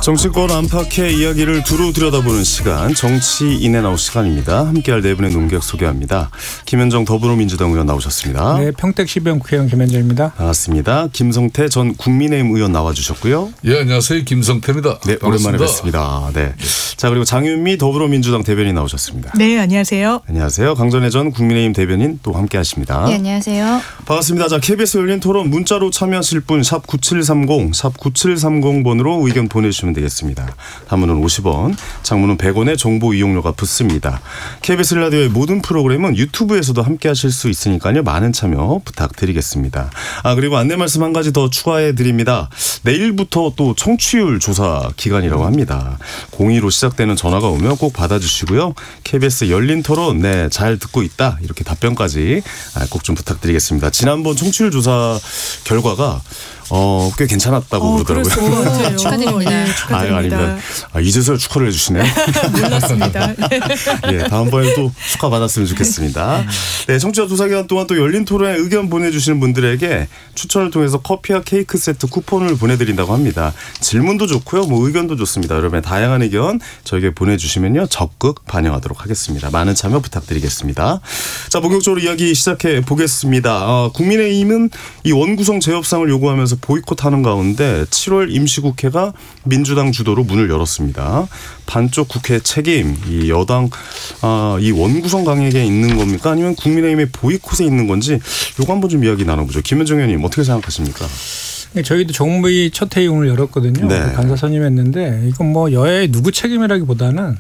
정치권 안팎의 이야기를 두루 들여다보는 시간, 정치 인앤아웃 시간입니다. 함께할 네 분의 논객 소개합니다. 김현정 더불어민주당 의원 나오셨습니다. 네, 평택시병 국회의원 김현정입니다. 반갑습니다. 김성태 전 국민의힘 의원 나와주셨고요. 예, 안녕하세요. 김성태입니다. 네, 반갑습니다. 오랜만에 뵙습니다. 네. 자, 그리고 장윤미 더불어민주당 대변인 나오셨습니다. 네, 안녕하세요. 안녕하세요. 강전혜 전 국민의힘 대변인 또 함께하십니다. 네, 안녕하세요. 반갑습니다. 자, KBS 열린 토론 문자로 참여하실 분 샵 9730, 샵 9730번으로 의견 보내주시면 되겠습니다. 단문은 50원, 장문은 100원의 정보 이용료가 붙습니다. KBS 라디오의 모든 프로그램은 유튜브에서도 함께하실 수 있으니까요. 많은 참여 부탁드리겠습니다. 그리고 안내 말씀 한 가지 더 추가해 드립니다. 내일부터 또 청취율 조사 기간이라고 합니다. 02로 시작되는 전화가 오면 꼭 받아주시고요. KBS 열린 토론 네, 잘 듣고 있다 이렇게 답변까지 꼭 좀 부탁드리겠습니다. 지난번 청취율 조사 결과가 꽤 괜찮았다고 그러더라고요. 축하드립니다. 네, 축하드립니다. 아닙니다. 이제서야 축하를 해주시네요. 몰랐습니다. 예, 다음번에 또 축하받았으면 좋겠습니다. 네, 청취자 조사 기간 동안 또 열린 토론에 의견 보내주시는 분들에게 추천을 통해서 커피와 케이크 세트 쿠폰을 보내드린다고 합니다. 질문도 좋고요. 의견도 좋습니다. 여러분의 다양한 의견 저에게 보내주시면요. 적극 반영하도록 하겠습니다. 많은 참여 부탁드리겠습니다. 자, 본격적으로 이야기 시작해 보겠습니다. 국민의힘은 이 원구성 재협상을 요구하면서 보이콧하는 가운데 7월 임시국회가 민주당 주도로 문을 열었습니다. 반쪽 국회 책임, 이 여당 이 원구성 강에게 있는 겁니까? 아니면 국민의힘의 보이콧에 있는 건지 이거 한번 좀 이야기 나눠보죠. 김현정 의원님 어떻게 생각하십니까? 저희도 정부의 첫 회의를 열었거든요. 네. 간사 선임했는데 이건 여야의 누구 책임이라기보다는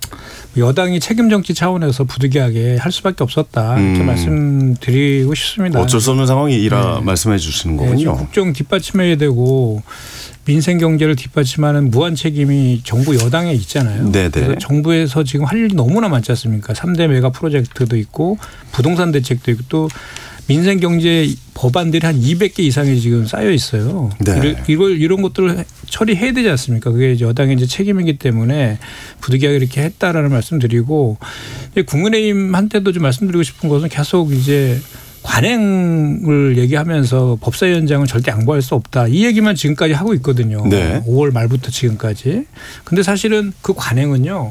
여당이 책임 정치 차원에서 부득이하게 할 수밖에 없었다 이렇게 말씀드리고 싶습니다. 어쩔 수 없는 상황이라 말씀해 주시는 거군요. 네, 국정 뒷받침해야 되고 민생 경제를 뒷받침하는 무한 책임이 정부 여당에 있잖아요. 네네. 그래서 정부에서 지금 할 일이 너무나 많지 않습니까? 3대 메가 프로젝트도 있고 부동산 대책도 있고 또 민생 경제 법안들이 한 200개 이상이 지금 쌓여 있어요. 네. 이런 것들을 처리해야 되지 않습니까? 그게 여당의 이제 책임이기 때문에 부득이하게 이렇게 했다라는 말씀드리고 국민의힘한테도 좀 말씀드리고 싶은 것은 계속 이제 관행을 얘기하면서 법사위원장은 절대 양보할 수 없다. 이 얘기만 지금까지 하고 있거든요. 네. 5월 말부터 지금까지. 근데 사실은 그 관행은요.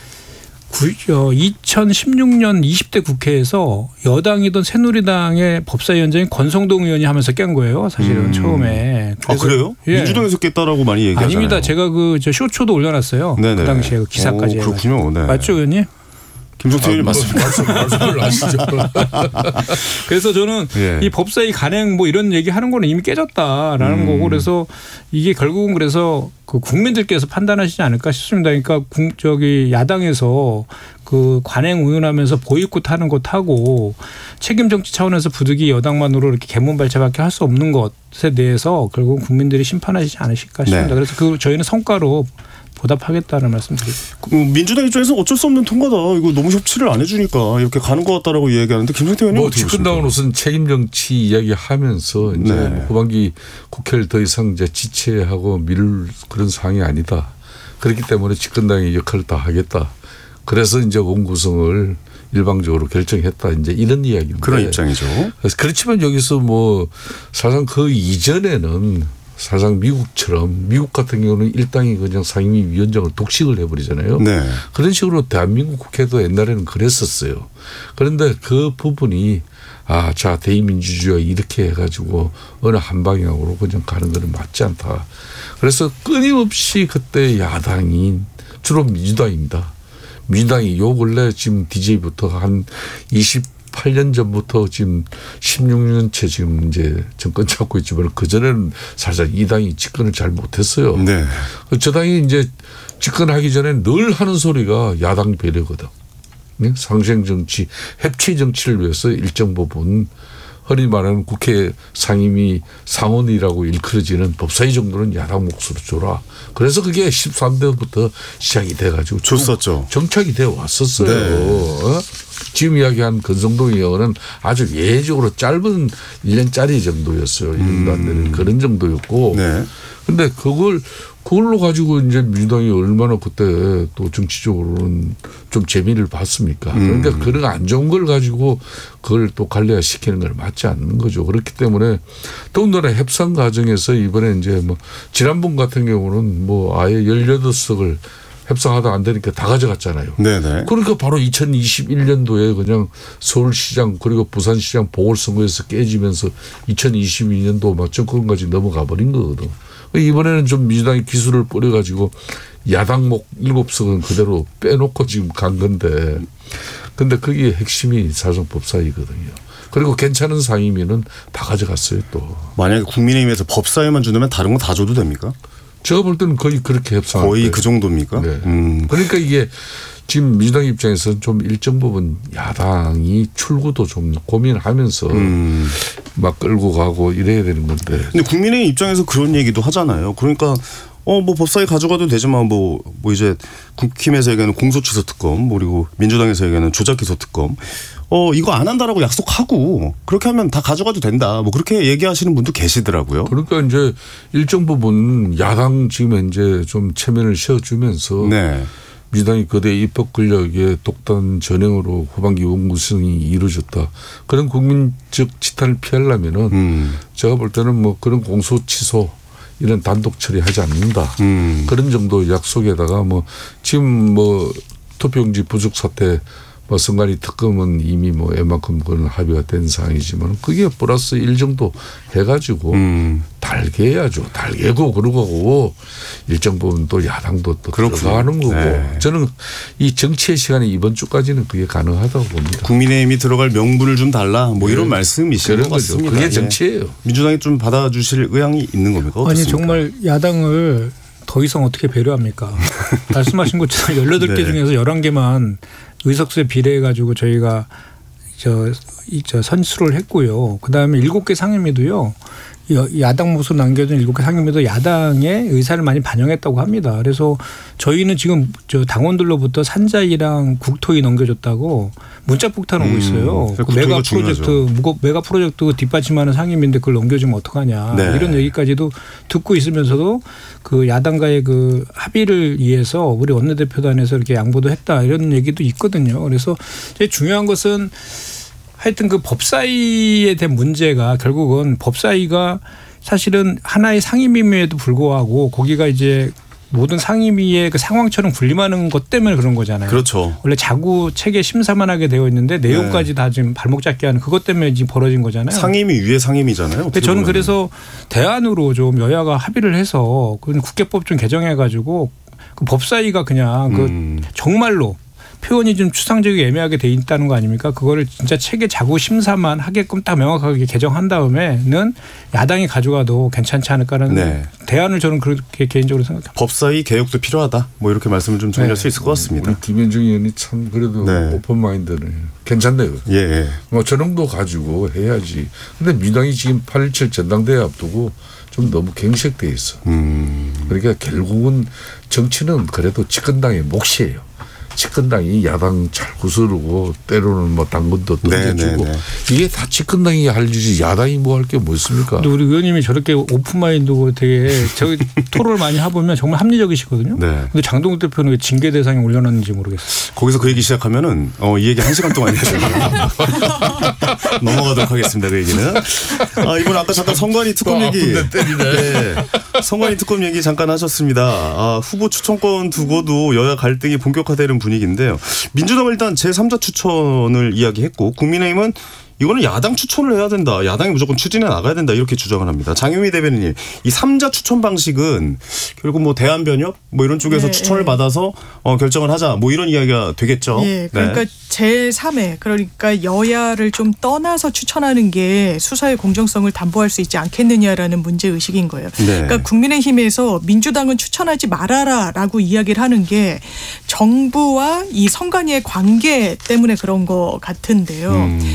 2016년 20대 국회에서 여당이던 새누리당의 법사위원장인 권성동 의원이 하면서 깬 거예요. 사실은 처음에. 그래요? 예. 민주당에서 깼다라고 많이 얘기하잖아요. 아닙니다. 제가 쇼초도 올려놨어요. 네네. 그 당시에 그 기사까지. 그렇군요. 네. 맞죠, 의원님? 김종태 의원님 맞습니다. 말씀을 하시죠. 그래서 저는 이 법사위 간행 이런 얘기하는 거는 이미 깨졌다라는 거고 그래서 이게 결국은 그래서 그 국민들께서 판단하시지 않을까 싶습니다. 그러니까 야당에서 그 관행 운운하면서 보이콧하는 것하고 책임 정치 차원에서 부득이 여당만으로 이렇게 개문발차밖에 할 수 없는 것에 대해서 결국은 국민들이 심판하시지 않으실까 싶습니다. 네. 그래서 저희는 성과로 보답하겠다는 말씀드립니다. 민주당 입장에서 어쩔 수 없는 통과다. 이거 너무 협치를 안 해주니까 이렇게 가는 것 같다라고 얘기하는데 김성태 의원님 어떻게 보십니까? 집권당으로서는 책임 정치 이야기하면서 이제 후반기 국회를 더 이상 이제 지체하고 미룰 그런 상황이 아니다. 그렇기 때문에 집권당의 역할을 다 하겠다. 그래서 이제 원구성을 일방적으로 결정했다. 이제 이런 이야기인데. 그런 입장이죠. 그렇지만 여기서 사실상 그 이전에는 사실상 미국처럼 미국 같은 경우는 일당이 그냥 상임위원장을 독식을 해버리잖아요. 네. 그런 식으로 대한민국 국회도 옛날에는 그랬었어요. 그런데 그 부분이 자 대의민주주의가 이렇게 해가지고 어느 한 방향으로 그냥 가는 것은 맞지 않다. 그래서 끊임없이 그때 야당인 주로 민주당입니다. 민주당이 요 근래 지금 DJ부터 한 28년 전부터 지금 16년째 지금 이제 정권 잡고 있지만 그전에는 사실 이 당이 집권을 잘 못했어요. 네. 저 당이 이제 집권하기 전에 늘 하는 소리가 야당 배려거든. 상생 정치, 협치 정치를 위해서 일정 부분 흔히 말하는 국회 상임위 상원이라고 일컬어지는 법사위 정도는 야당 몫으로 줘라. 그래서 그게 13대부터 시작이 돼가지고 줬었죠. 정착이 되어 왔었어요. 네. 지금 이야기한 건성동 의원은 아주 예외적으로 짧은 1년짜리 정도였어요. 1년도 안 되는 그런 정도였고. 네. 근데 그걸로 가지고 이제 민주당이 얼마나 그때 또 정치적으로는 좀 재미를 봤습니까? 그러니까 그런 안 좋은 걸 가지고 그걸 또 관리화시키는 걸 맞지 않는 거죠. 그렇기 때문에 더군다나 협상 과정에서 이번에 이제 뭐 지난번 같은 경우는 뭐 아예 18석을 협상하다 안 되니까 다 가져갔잖아요. 네네. 그러니까 바로 2021년도에 그냥 서울시장 그리고 부산시장 보궐선거에서 깨지면서 2022년도 막 정권까지 넘어가 버린 거거든. 이번에는 좀 민주당이 기술을 뿌려가지고 야당목 7석은 그대로 빼놓고 지금 간 건데 근데 그게 핵심이 사실상 법사위거든요. 그리고 괜찮은 상임위는 다 가져갔어요 또. 만약에 국민의힘에서 법사위만 준다면 다른 거 다 줘도 됩니까? 제가 볼 때는 거의 그렇게 협상할 거의 거예요. 그 정도입니까? 네. 그러니까 이게 지금 민주당 입장에서는 좀 일정 부분 야당이 출구도 좀 고민하면서 막 끌고 가고 이래야 되는 건데. 근데 국민의힘 입장에서 그런 얘기도 하잖아요. 그러니까 뭐 법사위 가져가도 되지만 뭐 이제 국힘에서 얘기하는 공소취소 특검 그리고 민주당에서 얘기하는 조작기소 특검 이거 안 한다라고 약속하고 그렇게 하면 다 가져가도 된다. 뭐 그렇게 얘기하시는 분도 계시더라고요. 그러니까 이제 일정 부분 야당 지금 이제 좀 체면을 씌워주면서 네. 민주당이 거대 입법 권력의 독단 전횡으로 후반기 원구성이 이루어졌다. 그런 국민적 지탄을 피하려면은 제가 볼 때는 뭐 그런 공소 취소 이런 단독 처리하지 않는다. 그런 정도 약속에다가 뭐 지금 뭐 투표용지 부족 사태 뭐 선관위 특검은 이미 뭐 웬만큼 그런 합의가 된 상황이지만 그게 플러스 1 정도 해가지고 달게 해야죠. 달게고 그러고 일정 부분 또 야당도 또 들어가는 거고. 네. 저는 이 정치의 시간에 이번 주까지는 그게 가능하다고 봅니다. 국민의힘이 들어갈 명분을 좀 달라 뭐 이런 말씀이신 것 같습니다. 그게 정치예요. 민주당이 좀 받아주실 의향이 있는 겁니까? 어떻습니까? 아니 정말 야당을 더 이상 어떻게 배려합니까? 말씀하신 것처럼 18개 네. 중에서 11개만 의석수에 비례해가지고 저희가 선수를 했고요. 그다음에 7개 상임위도요. 야당 모습 남겨둔 7개 상임위도 야당의 의사를 많이 반영했다고 합니다. 그래서 저희는 지금 당원들로부터 산자위랑 국토위 넘겨줬다고 문자 폭탄 오고 있어요. 그 메가 프로젝트 뒷받침하는 상임위인데 그걸 넘겨주면 어떡하냐. 네. 이런 얘기까지도 듣고 있으면서도 그 야당과의 그 합의를 위해서 우리 원내대표단에서 이렇게 양보도 했다 이런 얘기도 있거든요. 그래서 제일 중요한 것은 하여튼 그 법사위에 대한 문제가 결국은 법사위가 사실은 하나의 상임위임에도 불구하고 거기가 이제 모든 상임위의 그 상황처럼 군림하는 것 때문에 그런 거잖아요. 그렇죠. 원래 자구 체계 심사만 하게 되어 있는데 내용까지 다 지금 발목 잡게 하는 그것 때문에 지금 벌어진 거잖아요. 상임위 위에 상임위잖아요. 저는 그래서 대안으로 좀 여야가 합의를 해서 그 국회법 좀 개정해가지고 그 법사위가 그냥 그 정말로 표현이 좀 추상적이고 애매하게 돼 있다는 거 아닙니까? 그거를 진짜 체계 자구 심사만 하게끔 딱 명확하게 개정한 다음에는 야당이 가져가도 괜찮지 않을까라는 대안을 저는 그렇게 개인적으로 생각합니다. 법사위 개혁도 필요하다. 뭐 이렇게 말씀을 좀 전할 수 있을 것 같습니다. 우리 김현중 의원이 참 그래도 오픈 마인드는 괜찮네요. 예. 뭐 저 정도 가지고 해야지. 근데 민주당이 지금 8.17 전당대회 앞두고 좀 너무 경색돼 있어. 그러니까 결국은 정치는 그래도 집권당의 몫이에요. 집권당이 야당 잘 구스르고 때로는 뭐 당근도 던져주고 이게 다 집권당이 할 일이지 야당이 뭐 할 게 뭐 있습니까? 근데 우리 의원님이 저렇게 오픈마인드고 되게 저희 토론을 많이 해보면 정말 합리적이시거든요. 근데 장동욱 대표는 왜 징계 대상에 올려놨는지 모르겠어요. 거기서 그 얘기 시작하면은 이 얘기 1시간 동안 해주세요. 넘어가도록 하겠습니다. 그 얘기는. 이번 아까 잠깐 선관위 특검 얘기. 선관위 특검 얘기 잠깐 하셨습니다. 후보 추천권 두고도 여야 갈등이 본격화되는 분위기인데요. 민주당은 일단 제3자 추천을 이야기했고 국민의힘은 이거는 야당 추천을 해야 된다. 야당이 무조건 추진해 나가야 된다. 이렇게 주장을 합니다. 장윤희 대변인님, 이 3자 추천 방식은 결국 뭐 대한변협 뭐 이런 쪽에서 추천을 받아서 결정을 하자. 뭐 이런 이야기가 되겠죠. 그러니까 제3회 그러니까 여야를 좀 떠나서 추천하는 게 수사의 공정성을 담보할 수 있지 않겠느냐라는 문제의식인 거예요. 그러니까 국민의힘에서 민주당은 추천하지 말아라라고 이야기를 하는 게 정부와 이 선관위의 관계 때문에 그런 것 같은데요. 기본적으로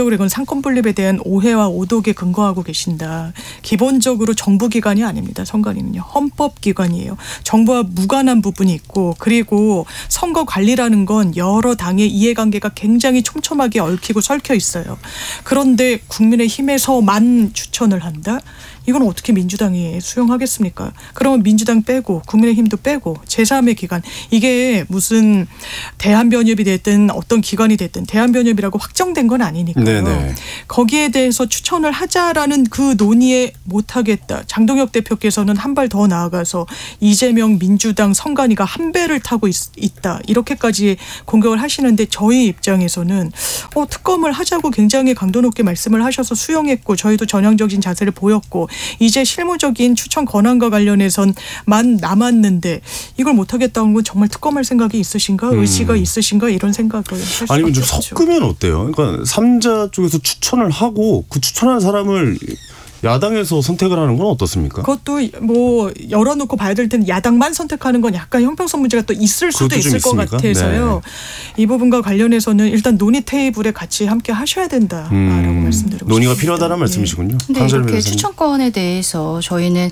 기본적으로 이건 상권 분립에 대한 오해와 오독에 근거하고 계신다. 기본적으로 정부기관이 아닙니다. 선관위는요. 헌법기관이에요. 정부와 무관한 부분이 있고 그리고 선거 관리라는 건 여러 당의 이해관계가 굉장히 촘촘하게 얽히고 설켜 있어요. 그런데 국민의힘에서만 추천을 한다? 이건 어떻게 민주당이 수용하겠습니까? 그러면 민주당 빼고 국민의힘도 빼고 제3의 기관 이게 무슨 대한변협이 됐든 어떤 기관이 됐든 대한변협이라고 확정된 건 아니니까요. 네네. 거기에 대해서 추천을 하자라는 그 논의에 못하겠다. 장동혁 대표께서는 한 발 더 나아가서 이재명 민주당 선관위가 한 배를 타고 있다. 이렇게까지 공격을 하시는데 저희 입장에서는 특검을 하자고 굉장히 강도 높게 말씀을 하셔서 수용했고 저희도 전향적인 자세를 보였고 이제 실무적인 추천 권한과 관련해서만 남았는데 이걸 못하겠다는 건 정말 특검할 생각이 있으신가 의지가 있으신가 이런 생각을 할 수밖에 아니면 좀 없죠. 섞으면 어때요? 그러니까 3자 쪽에서 추천을 하고 그 추천한 사람을 야당에서 선택을 하는 건 어떻습니까? 그것도 뭐 열어놓고 봐야 될 텐데 야당만 선택하는 건 약간 형평성 문제가 또 있을 수도 있을 것 같아서요. 이 부분과 관련해서는 일단 논의 테이블에 같이 함께 하셔야 된다라고 말씀드리고 논의가 싶습니다. 필요하다는 말씀이시군요. 네, 이렇게 추천권에 대해서 저희는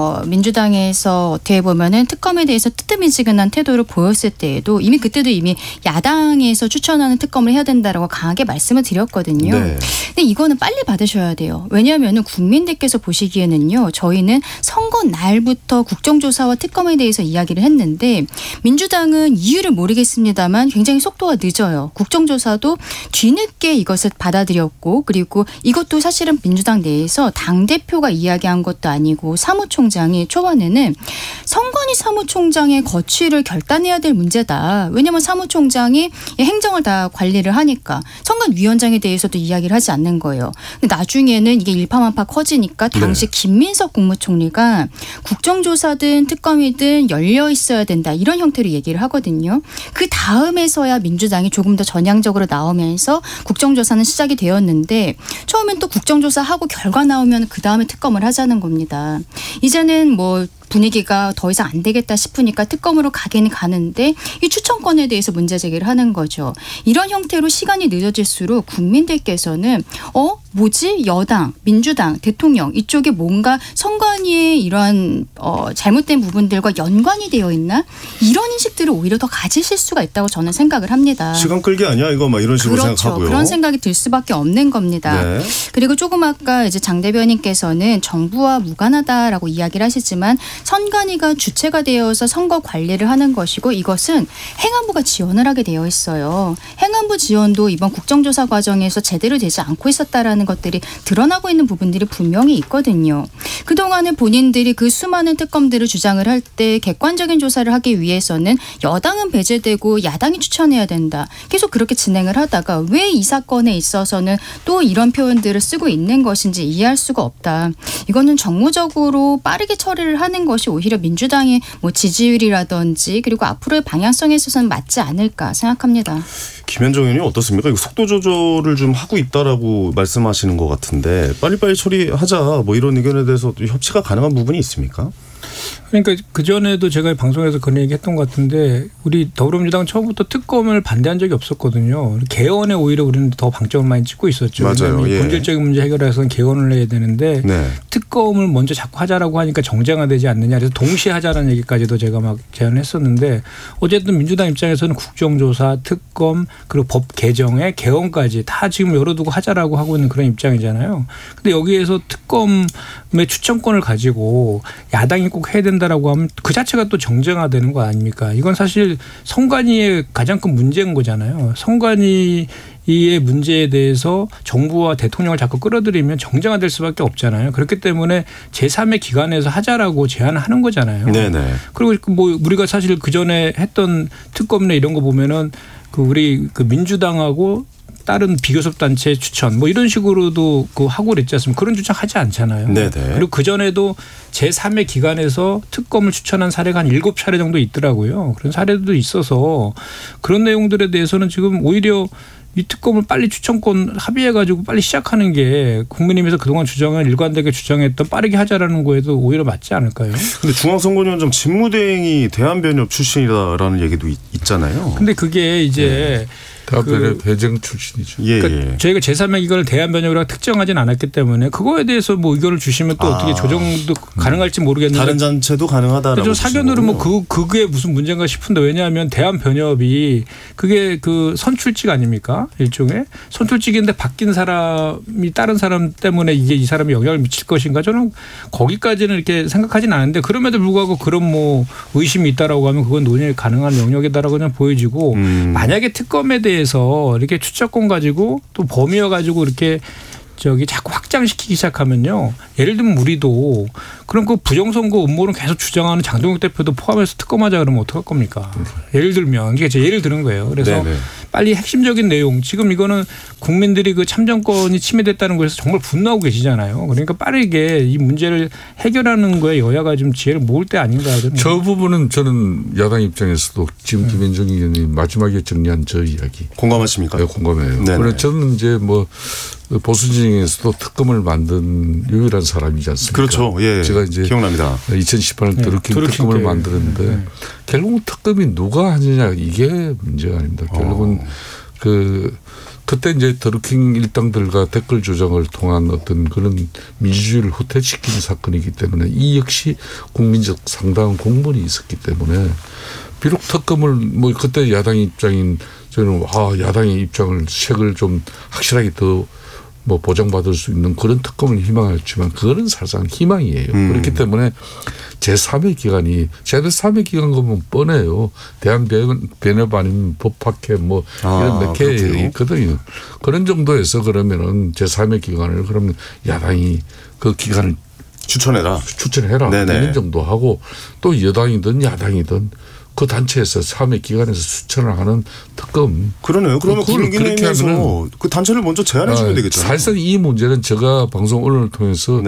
민주당에서 어떻게 보면은 특검에 대해서 뜨뜻미지근한 태도를 보였을 때에도 이미 그때도 이미 야당에서 추천하는 특검을 해야 된다라고 강하게 말씀을 드렸거든요. 네. 근데 이거는 빨리 받으셔야 돼요. 왜냐하면은 국민들께서 보시기에는요. 저희는 선거 날부터 국정조사와 특검에 대해서 이야기를 했는데 민주당은 이유를 모르겠습니다만 굉장히 속도가 늦어요. 국정조사도 뒤늦게 이것을 받아들였고 그리고 이것도 사실은 민주당 내에서 당대표가 이야기한 것도 아니고 사무총장이 초반에는 선관위 사무총장의 거취를 결단해야 될 문제다. 왜냐하면 사무총장이 행정을 다 관리를 하니까 선관위원장에 대해서도 이야기를 하지 않는 거예요. 근데 나중에는 이게 일파만파 커지니까 당시 김민석 국무총리가 국정조사든 특검이든 열려 있어야 된다. 이런 형태로 얘기를 하거든요. 그 다음에서야 민주당이 조금 더 전향적으로 나오면서 국정조사는 시작이 되었는데 처음엔 또 국정조사하고 결과 나오면 그 다음에 특검을 하자는 겁니다. 이제는 뭐 분위기가 더 이상 안 되겠다 싶으니까 특검으로 가긴 가는데 이 추천권에 대해서 문제 제기를 하는 거죠. 이런 형태로 시간이 늦어질수록 국민들께서는 뭐지? 여당, 민주당, 대통령 이쪽에 뭔가 선관위의 이러한 잘못된 부분들과 연관이 되어 있나? 이런 인식들을 오히려 더 가지실 수가 있다고 저는 생각을 합니다. 시간 끌기 아니야 이거 막 이런 식으로 그렇죠. 생각하고요. 그런 생각이 들 수밖에 없는 겁니다. 네. 그리고 조금 아까 이제 장 대변인께서는 정부와 무관하다라고 이야기를 하시지만 선관위가 주체가 되어서 선거 관리를 하는 것이고 이것은 행안부가 지원을 하게 되어 있어요. 행안부 지원도 이번 국정조사 과정에서 제대로 되지 않고 있었다라는 것들이 드러나고 있는 부분들이 분명히 있거든요. 그동안에 본인들이 그 수많은 특검들을 주장을 할 때 객관적인 조사를 하기 위해서는 여당은 배제되고 야당이 추천해야 된다. 계속 그렇게 진행을 하다가 왜 이 사건에 있어서는 또 이런 표현들을 쓰고 있는 것인지 이해할 수가 없다. 이거는 정무적으로 빠르게 처리를 하는 것이 오히려 민주당의 뭐 지지율이라든지 그리고 앞으로의 방향성에 있어서는 맞지 않을까 생각합니다. 김현정 의원이 어떻습니까? 이거 속도 조절을 좀 하고 있다라고 말씀하시는 것 같은데 빨리빨리 처리하자 뭐 이런 의견에 대해서 협치가 가능한 부분이 있습니까? 그러니까 그전에도 제가 방송에서 그런 얘기 했던 것 같은데 우리 더불어민주당은 처음부터 특검을 반대한 적이 없었거든요. 개헌에 오히려 우리는 더 방점을 많이 찍고 있었죠. 맞아요. 예. 본질적인 문제 해결해서는 개헌을 해야 되는데 네. 특검을 먼저 자꾸 하자라고 하니까 정쟁화되지 않느냐. 그래서 동시에 하자는 얘기까지도 제가 막 제안을 했었는데 어쨌든 민주당 입장에서는 국정조사, 특검 그리고 법 개정에 개헌까지 다 지금 열어두고 하자라고 하고 있는 그런 입장이잖아요. 근데 여기에서 특검의 추천권을 가지고 야당이 꼭 해야 된다라고 하면 그 자체가 또 정쟁화되는 거 아닙니까? 이건 사실 선관위의 가장 큰 문제인 거잖아요. 선관위의 문제에 대해서 정부와 대통령을 자꾸 끌어들이면 정쟁화될 수밖에 없잖아요. 그렇기 때문에 제3의 기관에서 하자라고 제안을 하는 거잖아요. 네네. 그리고 뭐 우리가 사실 그 전에 했던 특검이나 이런 거 보면은 그 우리 그 민주당하고 다른 비교섭 단체 추천 뭐 이런 식으로도 그 하고 그랬지 않습니까? 그런 주장 하지 않잖아요. 네네. 그리고 그 전에도 제3의 기관에서 특검을 추천한 사례가 한 7차례 정도 있더라고요. 그런 사례도 있어서 그런 내용들에 대해서는 지금 오히려 이 특검을 빨리 추천권 합의해가지고 빨리 시작하는 게 국민의힘에서 그동안 주장을 일관되게 주장했던 빠르게 하자라는 거에도 오히려 맞지 않을까요? 근데 중앙선관위원장 직무대행이 대한변협 출신이다라는 얘기도 있잖아요. 근데 그게 이제 대한변협 회장 출신이죠. 그러니까 저희가 제3의 기관을 대한변협이라고 특정하진 않았기 때문에 그거에 대해서 뭐 의견을 주시면 또 어떻게 조정도 가능할지 모르겠는데 다른 단체도 가능하다라고. 사견으로 뭐 그게 무슨 문제인가 싶은데 왜냐하면 대한변협이 그게 그 선출직 아닙니까? 일종의 선출직인데 바뀐 사람이 다른 사람 때문에 이게 이 사람이 영향을 미칠 것인가 저는 거기까지는 이렇게 생각하진 않은데 그럼에도 불구하고 그런 뭐 의심이 있다라고 하면 그건 논의 가능한 영역이다라고 그냥 보여지고 만약에 특검에 대해서 이렇게 추적권 가지고 또 범위여 가지고 이렇게 자꾸 확장시키기 시작하면요. 예를 들면 우리도 그럼 그 부정선거 음모를 계속 주장하는 장동혁 대표도 포함해서 특검하자 그러면 어떡할 겁니까? 예를 들면 이게 제 예를 드는 거예요. 그래서 네네. 빨리 핵심적인 내용 지금 이거는 국민들이 그 참정권이 침해됐다는 것에서 정말 분노하고 계시잖아요. 그러니까 빠르게 이 문제를 해결하는 거에 여야가 좀 지혜를 모을 때 아닌가. 저 부분은 저는 야당 입장에서도 지금 김현정 의원이 마지막에 정리한 저 이야기. 공감하십니까? 네, 공감해요. 그래서 저는 이제 뭐 보수 진영에서도 특검을 만든 유일한 사람이지 않습니까? 그렇죠. 예. 제가 이제 기억납니다. 2018년 드루킹 특검을 만드는데 결국은 특검이 누가 하느냐 이게 문제가 아닙니다. 결국은 그때 이제 드루킹 일당들과 댓글 조작을 통한 어떤 그런 민주주의를 후퇴시키는 사건이기 때문에 이 역시 국민적 상당한 공분이 있었기 때문에 비록 특검을 뭐 그때 야당 입장인 저는 야당의 입장을 색을 좀 확실하게 더 뭐 보장받을 수 있는 그런 특검을 희망했지만 그거는 사실상 희망이에요. 그렇기 때문에 제3의 기관이 제3의 기관 보면 뻔해요. 대한변협 아니면 법학회 뭐 이런 몇 개 있거든요. 그런 정도에서 그러면은 제3의 기관을 그러면 야당이 그 기관을 추천해라. 이런 정도 하고 또 여당이든 야당이든 그 단체에서 3회 기관에서 추천을 하는 특검. 그러네요. 그러면 국민의힘에서 그 단체를 먼저 제안해 주면 되겠잖아요. 사실상 이 문제는 제가 방송 언론을 통해서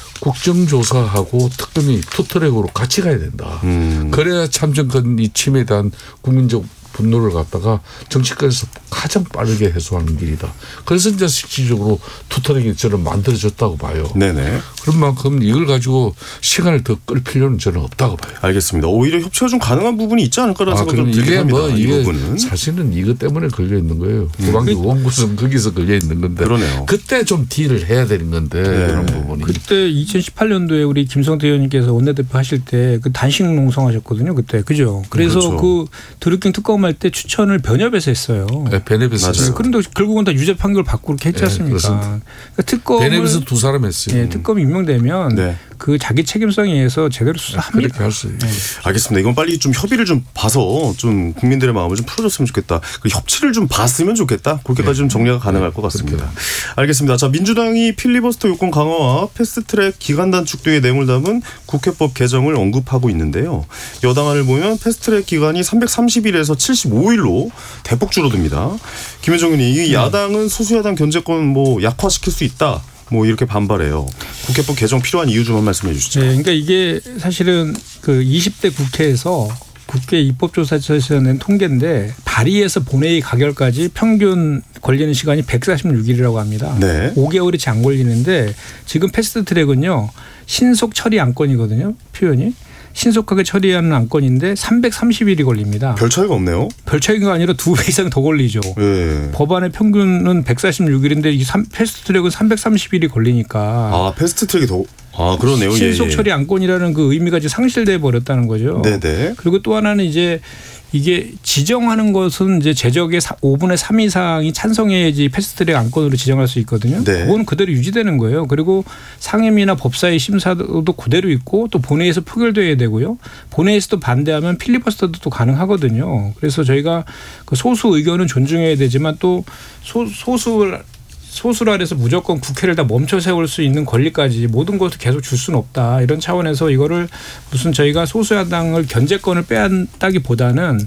국정조사하고 특검이 투트랙으로 같이 가야 된다. 그래야 참정권이 침해에 대한 국민적 분노를 갖다가 정치권에서 가장 빠르게 해소하는 길이다. 그래서 이제 실질적으로 투트랙이 저는 만들어졌다고 봐요. 네네. 그런 만큼 이걸 가지고 시간을 더 끌 필요는 저는 없다고 봐요. 알겠습니다. 오히려 협치가 좀 가능한 부분이 있지 않을까라는 생각이 좀 들긴 합니다. 이게 사실은 이것 때문에 걸려 있는 거예요. 후반기 원구성 거기서 걸려 있는 건데. 그러네요. 그때 좀 딜을 해야 되는 건데 그런 부분이. 그때 2018년도에 우리 김성태 의원님께서 원내대표 하실 때 그 단식 농성하셨거든요. 그때 그죠. 그래서 그 드루킹 특검할 때 추천을 변협에서 했어요. 네, 변협에서 했어요. 그런데 결국은 다 유죄 판결 받고 그렇게 했지 않습니까? 그러니까 특검을 변협에서 두 사람 했어요. 특검이 임명되면 그 자기 책임성에 의해서 제대로 수사합니다. 그렇게 할 수 있어요. 알겠습니다. 이건 빨리 좀 협의를 좀 봐서 좀 국민들의 마음을 좀 풀어줬으면 좋겠다. 그 협치를 좀 봤으면 좋겠다. 그렇게까지 좀 정리가 가능할 것 같습니다. 알겠습니다. 자, 민주당이 필리버스터 요건 강화와 패스트트랙 기간 단축 등의 내용을 담은 국회법 개정을 언급하고 있는데요. 여당안을 보면 패스트트랙 기간이 330일에서 75일로 대폭 줄어듭니다. 김현정 의원님, 이 야당은 소수야당 견제권 뭐 약화시킬 수 있다. 뭐 이렇게 반발해요. 국회법 개정 필요한 이유 좀 한 말씀해 주시죠. 네, 그러니까 이게 사실은 그 20대 국회에서 국회 입법조사처에서 낸 통계인데 발의에서 본회의 가결까지 평균 걸리는 시간이 146일이라고 합니다. 5개월이 채 안 걸리는데 지금 패스트트랙은요. 신속 처리 안건이거든요. 표현이. 신속하게 처리하는 안건인데 330일이 걸립니다. 별 차이가 없네요. 별 차이가 아니라 2배 이상 더 걸리죠. 법안의 평균은 146일인데 이 패스트트랙은 330일이 걸리니까. 패스트트랙이 더. 그러네요. 신속 처리 안건이라는 그 의미가 이제 상실돼 버렸다는 거죠. 네네. 그리고 또 하나는 이제 이게 지정하는 것은 이제 제적의 5분의 3 이상이 찬성해야지 패스트트랙 안건으로 지정할 수 있거든요. 그건 그대로 유지되는 거예요. 그리고 상임위나 법사위 심사도 그대로 있고 또 본회의에서 표결돼야 되고요. 본회의에서도 반대하면 필리버스터도 또 가능하거든요. 그래서 저희가 그 소수 의견은 존중해야 되지만 또 소수라 해서 무조건 국회를 다 멈춰 세울 수 있는 권리까지 모든 것을 계속 줄 수는 없다. 이런 차원에서 이거를 무슨 저희가 소수야당을 견제권을 빼앗다기보다는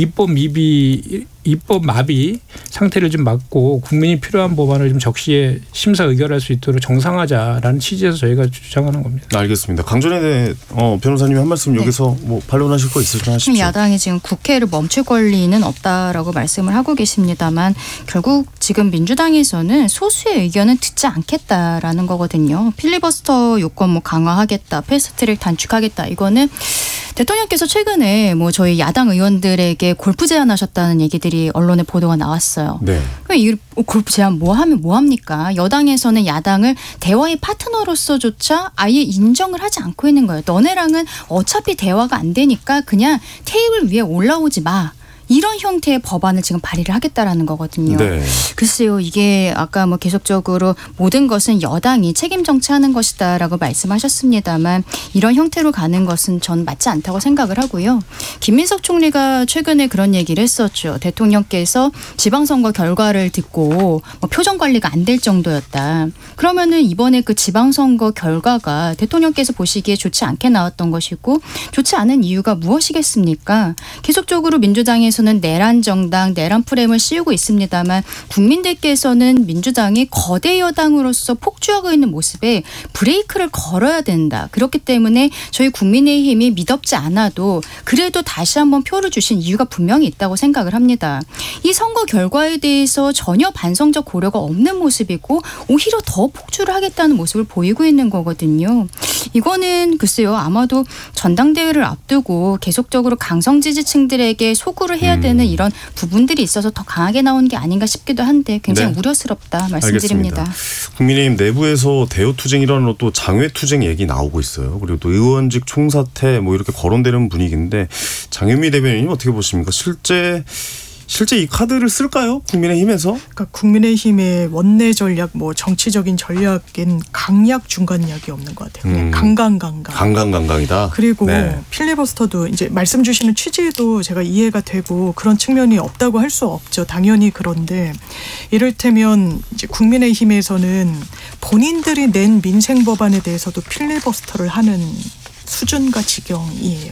입법 마비 상태를 좀 막고 국민이 필요한 법안을 좀 적시에 심사 의결할 수 있도록 정상화하자라는 취지에서 저희가 주장하는 겁니다. 알겠습니다. 강전에 변호사님이 한 말씀 여기서 뭐 반론하실 거 있을까 하십시오. 야당이 지금 국회를 멈출 권리는 없다라고 말씀을 하고 계십니다만 결국 지금 민주당에서는 소수의 의견은 듣지 않겠다라는 거거든요. 필리버스터 요건 뭐 강화하겠다, 패스트트랙 단축하겠다. 이거는 대통령께서 최근에 뭐 저희 야당 의원들에게 골프 제안하셨다는 얘기들이 언론에 보도가 나왔어요. 네. 이 골프 제안 뭐 하면 뭐 합니까? 여당에서는 야당을 대화의 파트너로서조차 아예 인정을 하지 않고 있는 거예요. 너네랑은 어차피 대화가 안 되니까 그냥 테이블 위에 올라오지 마. 이런 형태의 법안을 지금 발의를 하겠다라는 거거든요. 네. 글쎄요. 이게 아까 뭐 계속적으로 모든 것은 여당이 책임 정치하는 것이다라고 말씀하셨습니다만 이런 형태로 가는 것은 전 맞지 않다고 생각을 하고요. 김민석 총리가 최근에 그런 얘기를 했었죠. 대통령께서 지방선거 결과를 듣고 뭐 표정 관리가 안 될 정도였다. 그러면은 이번에 그 지방선거 결과가 대통령께서 보시기에 좋지 않게 나왔던 것이고 좋지 않은 이유가 무엇이겠습니까? 계속적으로 민주당에서 는 내란 정당, 내란 프레임을 씌우고 있습니다만 국민들께서는 민주당이 거대 여당으로서 폭주하고 있는 모습에 브레이크를 걸어야 된다. 그렇기 때문에 저희 국민의힘이 미덥지 않아도 그래도 다시 한번 표를 주신 이유가 분명히 있다고 생각을 합니다. 이 선거 결과에 대해서 전혀 반성적 고려가 없는 모습이고 오히려 더 폭주를 하겠다는 모습을 보이고 있는 거거든요. 이거는 글쎄요. 아마도 전당대회를 앞두고 계속적으로 강성 지지층들에게 소구를 해야 되는 이런 부분들이 있어서 더 강하게 나온 게 아닌가 싶기도 한데 굉장히 우려스럽다 말씀드립니다. 알겠습니다. 국민의힘 내부에서 대여투쟁이라는 또 장외투쟁 얘기 나오고 있어요. 그리고 또 의원직 총사퇴 뭐 이렇게 거론되는 분위기인데 장현미 대변인님 어떻게 보십니까? 실제 이 카드를 쓸까요? 국민의힘에서? 그러니까 국민의힘의 원내 전략, 뭐 정치적인 전략엔 강약 중간약이 없는 것 같아요. 그냥 강강강강. 강강강강이다. 그리고 네. 필리버스터도 이제 말씀 주시는 취지도 제가 이해가 되고 그런 측면이 없다고 할 수 없죠. 당연히 그런데 이를테면 이제 국민의힘에서는 본인들이 낸 민생 법안에 대해서도 필리버스터를 하는 수준과 지경이에요.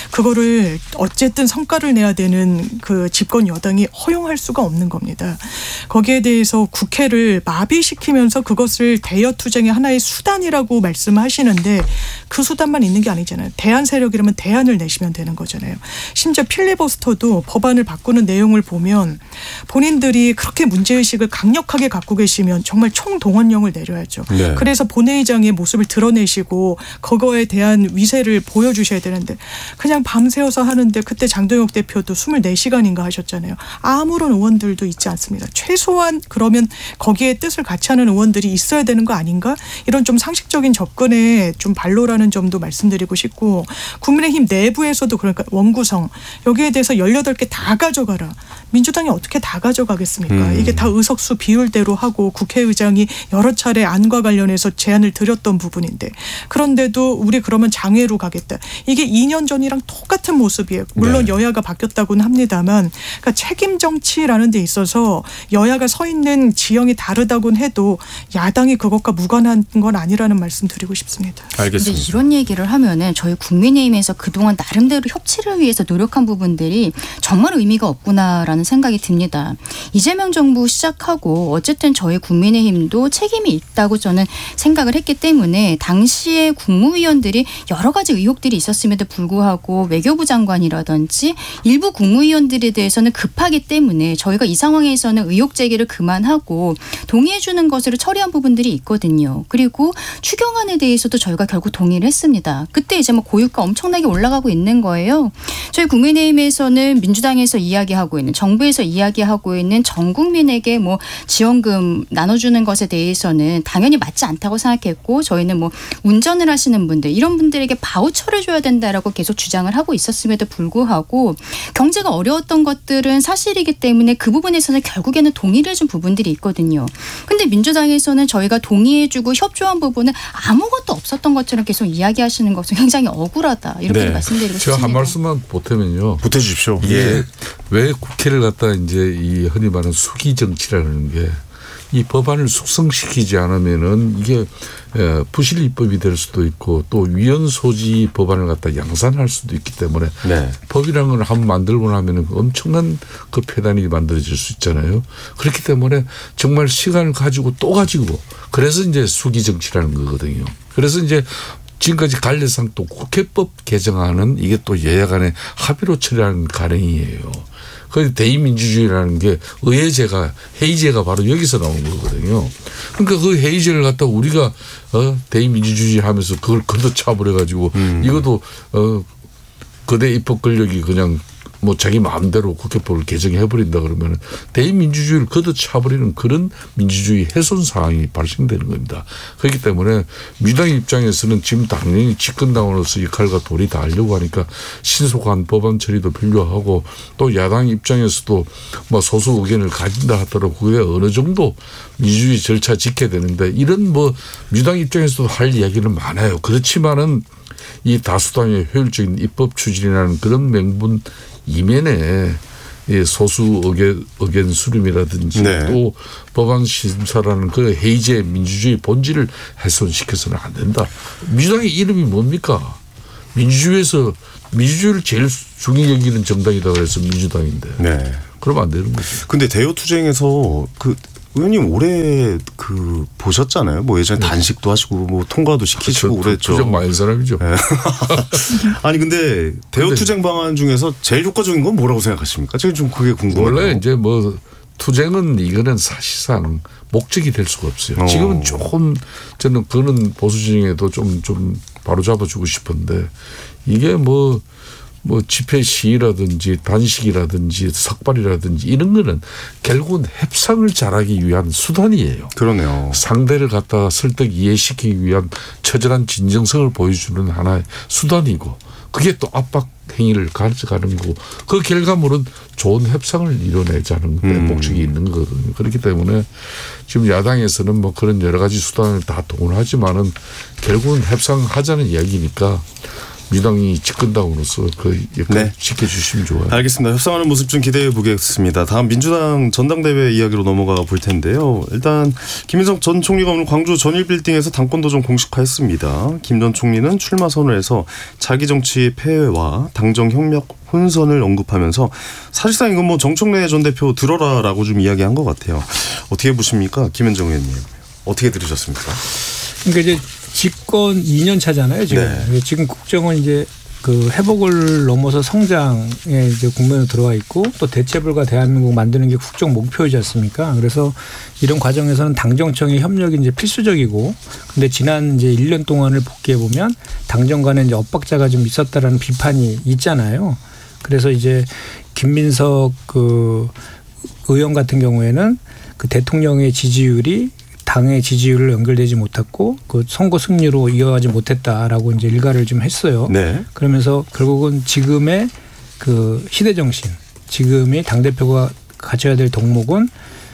그거를 어쨌든 성과를 내야 되는 그 집권 여당이 허용할 수가 없는 겁니다. 거기에 대해서 국회를 마비시키면서 그것을 대여투쟁의 하나의 수단이라고 말씀하시는데 그 수단만 있는 게 아니잖아요. 대안 세력이라면 대안을 내시면 되는 거잖아요. 심지어 필리버스터도 법안을 바꾸는 내용을 보면 본인들이 그렇게 문제의식을 강력하게 갖고 계시면 정말 총동원령을 내려야죠. 네. 그래서 본회의장의 모습을 드러내시고 그거에 대한 위세를 보여주셔야 되는데 그냥 밤새워서 하는데 그때 장동혁 대표도 24시간인가 하셨잖아요. 아무런 의원들도 있지 않습니다. 최소한 그러면 거기에 뜻을 같이 하는 의원들이 있어야 되는 거 아닌가? 이런 좀 상식적인 접근에 좀 반로라는 점도 말씀드리고 싶고 국민의힘 내부에서도 그러니까 원구성 여기에 대해서 18개 다 가져가라. 민주당이 어떻게 다 가져가겠습니까? 이게 다 의석수 비율대로 하고 국회의장이 여러 차례 안과 관련해서 제안을 드렸던 부분인데 그런데도 우리 그러면 장외로 가겠다. 이게 2년 전이랑 똑같은 모습이에요. 물론 네. 여야가 바뀌었다고는 합니다만 그러니까 책임 정치라는 데 있어서 여야가 서 있는 지형이 다르다고는 해도 야당이 그것과 무관한 건 아니라는 말씀 드리고 싶습니다. 알겠습니다. 근데 이런 얘기를 하면은 저희 국민의힘에서 그동안 나름대로 협치를 위해서 노력한 부분들이 정말 의미가 없구나라는 생각이 듭니다. 이재명 정부 시작하고 어쨌든 저희 국민의힘도 책임이 있다고 저는 생각을 했기 때문에 당시에 국무위원들이 여러 가지 의혹들이 있었음에도 불구하고 외교부 장관이라든지 일부 국무위원들에 대해서는 급하기 때문에 저희가 이 상황에서는 의혹 제기를 그만하고 동의해 주는 것으로 처리한 부분들이 있거든요. 그리고 추경안에 대해서도 저희가 결국 동의를 했습니다. 그때 이제 뭐 고유가 엄청나게 올라가고 있는 거예요. 저희 국민의힘에서는 민주당에서 이야기하고 있는 정부에서 이야기하고 있는 전 국민에게 뭐 지원금 나눠주는 것에 대해서는 당연히 맞지 않다고 생각했고 저희는 뭐 운전을 하시는 분들 이런 분들에게 바우처를 줘야 된다라고 계속 주장을 하고 있었음에도 불구하고 경제가 어려웠던 것들은 사실이기 때문에 그 부분에서는 결국에는 동의를 해준 부분들이 있거든요. 근데 민주당에서는 저희가 동의해주고 협조한 부분은 아무것도 없었던 것처럼 계속 이야기하시는 것은 굉장히 억울하다 이렇게 말씀드리고 싶습니다. 제가 한 말씀만 보태면요. 보태주십시오. 예. 왜 국회를 갖다 이제 이 흔히 말하는 수기 정치라는 게 이 법안을 숙성시키지 않으면은 이게 부실 입법이 될 수도 있고 또 위헌 소지 법안을 갖다 양산할 수도 있기 때문에 네. 법이라는 걸 한번 만들고 나면은 엄청난 그 폐단이 만들어질 수 있잖아요. 그렇기 때문에 정말 시간을 가지고 또 가지고 그래서 이제 수기 정치라는 거거든요. 그래서 이제 지금까지 관례상 또 국회법 개정안은 이게 또 여야 간의 합의로 처리하는 관행이에요. 그 대의민주주의라는 게 의회제가 회의제가 바로 여기서 나온 거거든요. 그러니까 그 회의제를 갖다 우리가 대의민주주의 하면서 그걸 걷어차버려 가지고 이것도 거대 입법 권력이 그냥 뭐 자기 마음대로 국회법을 개정해버린다 그러면 대의민주주의를 걷어차버리는 그런 민주주의 훼손 사항이 발생되는 겁니다. 그렇기 때문에 민주당 입장에서는 지금 당연히 집권당으로서 역할과 도리 다 하려고 하니까 신속한 법안 처리도 필요하고 또 야당 입장에서도 뭐 소수 의견을 가진다 하더라도 그게 어느 정도 민주주의 절차 지켜야 되는데 이런 뭐 민주당 입장에서도 할 이야기는 많아요. 그렇지만은 이 다수당의 효율적인 입법 추진이라는 그런 명분 이면에 소수 의견 수렴이라든지 네. 또 법안 심사라는 그 회의제 민주주의 본질을 훼손시켜서는 안 된다. 민주당의 이름이 뭡니까? 민주주의에서 민주주의를 제일 중요히 여기는 정당이다 그래서 민주당인데. 네. 그러면 안 되는 거죠. 근데 대여투쟁에서 의원님 올해 보셨잖아요. 뭐 예전에 단식도 하시고 뭐 통과도 시키시고 그랬죠. 투쟁 많은 사람이죠. 네. 아니 근데 대여투쟁 방안 중에서 제일 효과적인 건 뭐라고 생각하십니까? 제가 좀 그게 궁금해요. 원래 이제 뭐 투쟁은 이거는 사실상 목적이 될 수가 없어요. 지금은 조금 저는 그거는 보수 진영에도 좀 바로잡아주고 싶은데 이게 뭐 집회 시위라든지 단식이라든지 삭발이라든지 이런 거는 결국은 협상을 잘하기 위한 수단이에요. 그러네요. 상대를 갖다가 설득 이해시키기 위한 처절한 진정성을 보여주는 하나의 수단이고 그게 또 압박 행위를 가져가는 거고 그 결과물은 좋은 협상을 이뤄내자는 데 목적이 있는 거거든요. 그렇기 때문에 지금 야당에서는 뭐 그런 여러 가지 수단을 다 동원하지만은 결국은 협상하자는 이야기니까 민주당이 집권당으로서 그 역할 지켜주시면 좋아요. 알겠습니다. 협상하는 모습 좀 기대해 보겠습니다. 다음 민주당 전당대회 이야기로 넘어가 볼 텐데요. 일단 김인석 전 총리가 오늘 광주 전일빌딩에서 당권도전 공식화했습니다. 김 전 총리는 출마 선언에서 자기 정치 폐해와 당정 협력 혼선을 언급하면서 사실상 이건 뭐 정청래 전 대표 들어라라고 좀 이야기한 것 같아요. 어떻게 보십니까? 김현정 의원님. 어떻게 들으셨습니까? 그러니까 이제 집권 2년 차잖아요, 지금. 네. 지금 국정은 이제 그 회복을 넘어서 성장에 이제 국면으로 들어와 있고 또 대체불가 대한민국 만드는 게 국정 목표이지 않습니까? 그래서 이런 과정에서는 당정청의 협력이 이제 필수적이고 근데 지난 이제 1년 동안을 복귀해 보면 당정 간에 이제 엇박자가 좀 있었다라는 비판이 있잖아요. 그래서 이제 김민석 그 의원 같은 경우에는 그 대통령의 지지율이 당의 지지율을 연결되지 못했고 그 선거 승리로 이어가지 못했다라고 이제 일가를 좀 했어요. 네. 그러면서 결국은 지금의 그 시대 정신, 지금의 당 대표가 갖춰야 될 덕목은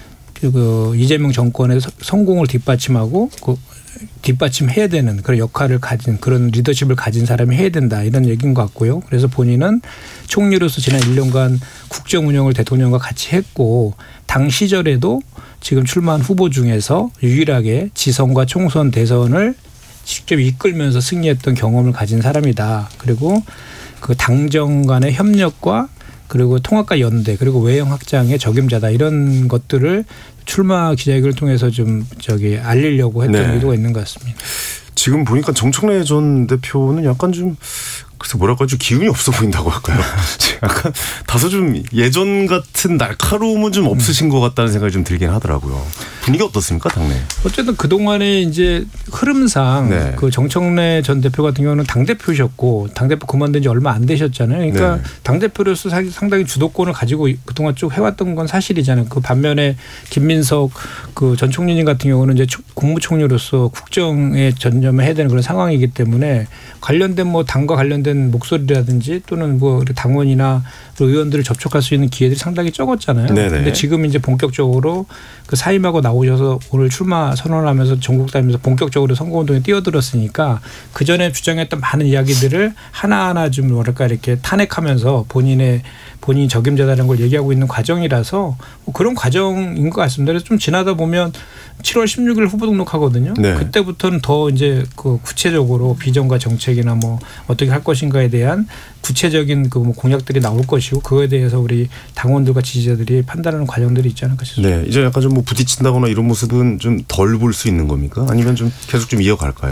그 이재명 정권의 성공을 뒷받침하고 그 뒷받침해야 되는 그런 역할을 가진 그런 리더십을 가진 사람이 해야 된다 이런 얘기인 것 같고요. 그래서 본인은 총리로서 지난 1년간 국정 운영을 대통령과 같이 했고 당 시절에도 지금 출마한 후보 중에서 유일하게 지선과 총선 대선을 직접 이끌면서 승리했던 경험을 가진 사람이다. 그리고 그 당정 간의 협력과 그리고 통합과 연대 그리고 외형 확장의 적임자다 이런 것들을 출마 기자회견을 통해서 좀 알리려고 했던 의도가 있는 것 같습니다. 지금 보니까 정청래 전 대표는 약간 좀 그래서 뭐랄까 좀 기운이 없어 보인다고 할까요? 약간 다소 좀 예전 같은 날카로움은 좀 없으신 것 같다는 생각이 좀 들긴 하더라고요. 분위기 어떻습니까, 당내? 어쨌든 그 동안에 이제 흐름상 그 정청래 전 대표 같은 경우는 당 대표셨고 당 대표 그만둔 지 얼마 안 되셨잖아요. 그러니까 당 대표로서 상당히 주도권을 가지고 그동안 쭉 해왔던 건 사실이잖아요. 그 반면에 김민석 그 전 총리님 같은 경우는 이제 국무총리로서 국정에 전념을 해야 되는 그런 상황이기 때문에 관련된 뭐 당과 관련된 목소리라든지 또는 뭐 당원이나 의원들을 접촉할 수 있는 기회들이 상당히 적었잖아요. 그런데 지금 이제 본격적으로 그 사임하고 나오셔서 오늘 출마 선언하면서 전국 다니면서 본격적으로 선거운동에 뛰어들었으니까 그 전에 주장했던 많은 이야기들을 하나하나 좀 뭐랄까 이렇게 탄핵하면서 본인이 적임자다는 걸 얘기하고 있는 과정이라서 뭐 그런 과정인 것 같습니다. 그래서 좀 지나다 보면 7월 16일 후보 등록하거든요. 그때부터는 더 이제 그 구체적으로 비전과 정책이나 뭐 어떻게 할 것인가에 대한 구체적인 그 뭐 공약들이 나올 것이고 그거에 대해서 우리 당원들과 지지자들이 판단하는 과정들이 있지 않을까 싶습니다. 네, 이제 약간 좀 뭐 부딪힌다거나 이런 모습은 좀 덜 볼 수 있는 겁니까? 아니면 좀 계속 좀 이어갈까요?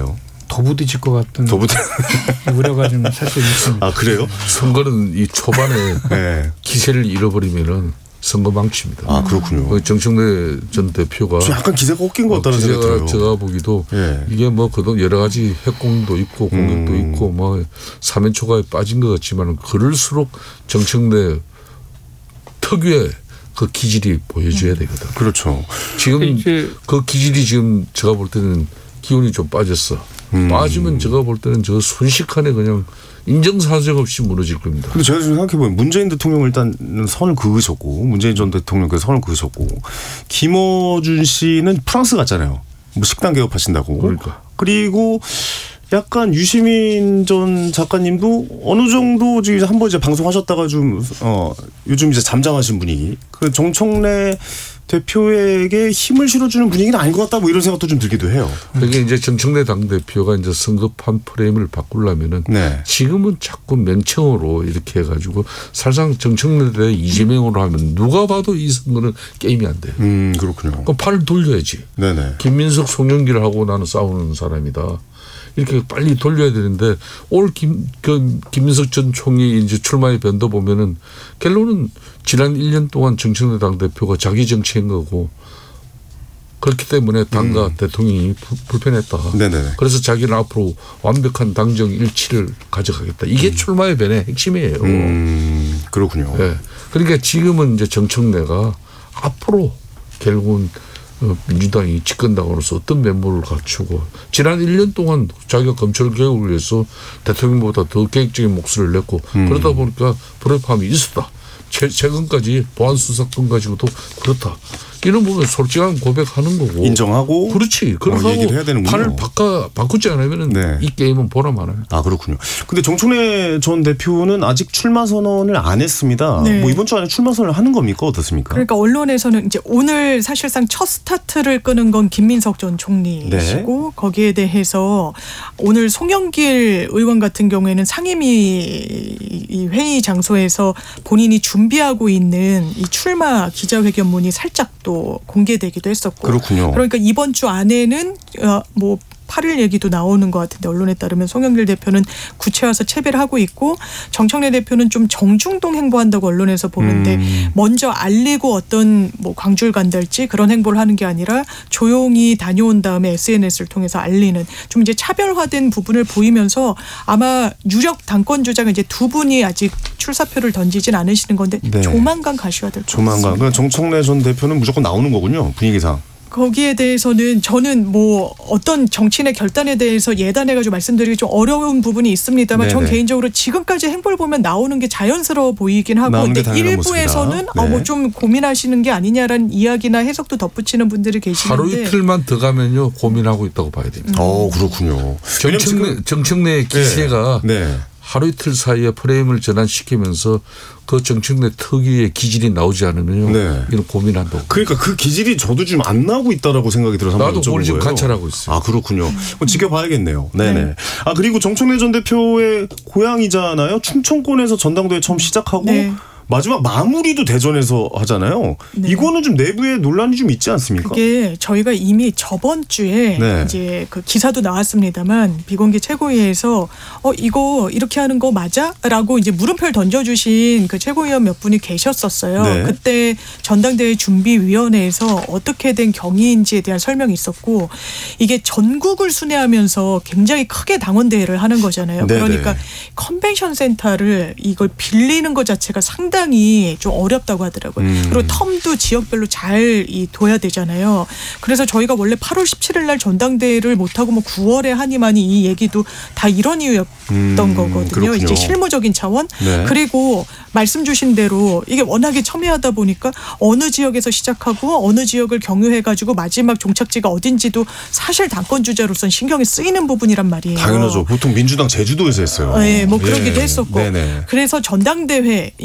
더 부딪힐 것 같은 우려가 좀 살짝 있습니다. 아 그래요? 선거는 이 초반에 네. 기세를 잃어버리면은 선거 망칩니다. 아 그렇군요. 정청래 전 대표가 약간 기세가 꺾인 것 같다는 생각이 들어요. 제가 보기도 네. 이게 뭐 그동 여러 가지 핵공도 있고 공격도 있고 뭐 사면초가에 빠진 것 같지만 그럴수록 정청래 특유의 그 기질이 보여줘야 되거든. 그렇죠. 지금 그 기질이 지금 제가 볼 때는 기운이 좀 빠졌어. 빠지면 제가 볼 때는 저 순식간에 그냥 인정사정 없이 무너질 겁니다. 근데 제가 지금 생각해보면 문재인 대통령을 일단 선을 그으셨고 문재인 전 대통령께서 선을 그으셨고 김어준 씨는 프랑스 갔잖아요. 뭐 식당 개업하신다고. 그러니까. 그리고 약간 유시민 전 작가님도 어느 정도 지금 한번 이제 방송하셨다가 좀 요즘 이제 잠잠하신 분위기. 그 정청래 대표에게 힘을 실어주는 분위기는 아닌 것 같다 뭐 이런 생각도 좀 들기도 해요. 그게 이제 정청래 당대표가 이제 선거판 프레임을 바꾸려면은 네. 지금은 자꾸 명칭으로 이렇게 해가지고 사실상 정청래 대 이재명으로 하면 누가 봐도 이 선거는 게임이 안 돼요. 그렇군요. 그럼 팔을 돌려야지. 네네. 김민석 송영길 하고 나는 싸우는 사람이다. 이렇게 빨리 돌려야 되는데 올 김민석 전 총리 이제 출마의 변도 보면은 결론은 지난 1년 동안 정청래 당대표가 자기 정치한 거고 그렇기 때문에 당과 대통령이 불편했다. 네네. 그래서 자기는 앞으로 완벽한 당정 일치를 가져가겠다. 이게 출마의 변의 핵심이에요. 그렇군요. 네. 그러니까 지금은 이제 정청래가 앞으로 결국은 민주당이 집권당으로서 어떤 면모를 갖추고 지난 1년 동안 자기가 검찰 개혁을 위해서 대통령보다 더 계획적인 목소리를 냈고 그러다 보니까 불협화음이 있었다. 최근까지 보안수사권 가지고도 그렇다. 이런 부분 솔직한 고백하는 거고. 인정하고. 그렇지. 그렇게 얘기를 해야 되는군요. 판을 바꾸지 않으면 네. 이 게임은 보나마나요. 아 그렇군요. 근데 정청래 전 대표는 아직 출마 선언을 안 했습니다. 네. 뭐 이번 주 안에 출마 선언을 하는 겁니까? 어떻습니까? 그러니까 언론에서는 이제 오늘 사실상 첫 스타트를 끄는 건 김민석 전 총리시고 네. 거기에 대해서 오늘 송영길 의원 같은 경우에는 상임위 이 회의 장소에서 본인이 준비하고 있는 이 출마 기자회견문이 살짝 또 공개되기도 했었고. 그렇군요. 그러니까 이번 주 안에는 뭐 8일 얘기도 나오는 것 같은데 언론에 따르면 송영길 대표는 구체화서 채배를 하고 있고 정청래 대표는 좀 정중동 행보한다고 언론에서 보는데 먼저 알리고 어떤 뭐 광주를 간달지 그런 행보를 하는 게 아니라 조용히 다녀온 다음에 SNS를 통해서 알리는 좀 이제 차별화된 부분을 보이면서 아마 유력 당권 주자가 이제 두 분이 아직 출사표를 던지진 않으시는 건데 네. 조만간 가셔야 될 것 같습니다. 조만간. 그러니까 정청래 전 대표는 무조건 나오는 거군요. 분위기상. 거기에 대해서는 저는 뭐 어떤 정치인의 결단에 대해서 예단해가지고 말씀드리기 좀 어려운 부분이 있습니다만 전 네네. 개인적으로 지금까지 행보를 보면 나오는 게 자연스러워 보이긴 하고 나오는 게 근데 당연한 일부에서는 모습이다. 네. 뭐 좀 고민하시는 게 아니냐라는 이야기나 해석도 덧붙이는 분들이 하루 계시는데 이틀만 더 가면요 고민하고 있다고 봐야 됩니다. 그렇군요. 정청래 기세가 네. 하루 이틀 사이에 프레임을 전환시키면서 그 정청래 특유의 기질이 나오지 않으면요. 네. 이건 고민한다고. 그러니까 그 기질이 저도 지금 안 나오고 있다라고 생각이 들어서 나도 한번 그걸 여쭤본 지금 거예요. 관찰하고 있어요. 아 그렇군요. 지켜봐야겠네요. 네네. 아 그리고 정청래 전 대표의 고향이잖아요. 충청권에서 전당대회 처음 시작하고 네. 마지막 마무리도 대전에서 하잖아요. 네. 이거는 좀 내부에 논란이 좀 있지 않습니까? 그게 저희가 이미 저번 주에 네. 이제 그 기사도 나왔습니다만 비공개 최고위에서 이거 이렇게 하는 거 맞아?라고 이제 물음표를 던져주신 그 최고위원 몇 분이 계셨었어요. 네. 그때 전당대회 준비위원회에서 어떻게 된 경위인지에 대한 설명이 있었고 이게 전국을 순회하면서 굉장히 크게 당원대회를 하는 거잖아요. 네네. 그러니까 컨벤션 센터를 이걸 빌리는 것 자체가 상당히 좀 어렵다고 하더라고요. 그리고 텀도 지역별로 잘 둬야 되잖아요. 그래서 저희가 원래 8월 17일 날 전당대회를 못하고 뭐 9월에 하니만이 이 얘기도 다 이런 이유였던 거거든요. 그렇군요. 이제 실무적인 차원. 네. 그리고 말씀 주신 대로 이게 워낙에 첨예하다 보니까 어느 지역에서 시작하고 어느 지역을 경유해가지고 마지막 종착지가 어딘지도 사실 당권 주자로서는 신경이 쓰이는 부분이란 말이에요. 당연하죠. 보통 민주당 제주도에서 했어요. 네, 뭐 그러기도 했었고. 네네. 그래서 전당대회 이게 또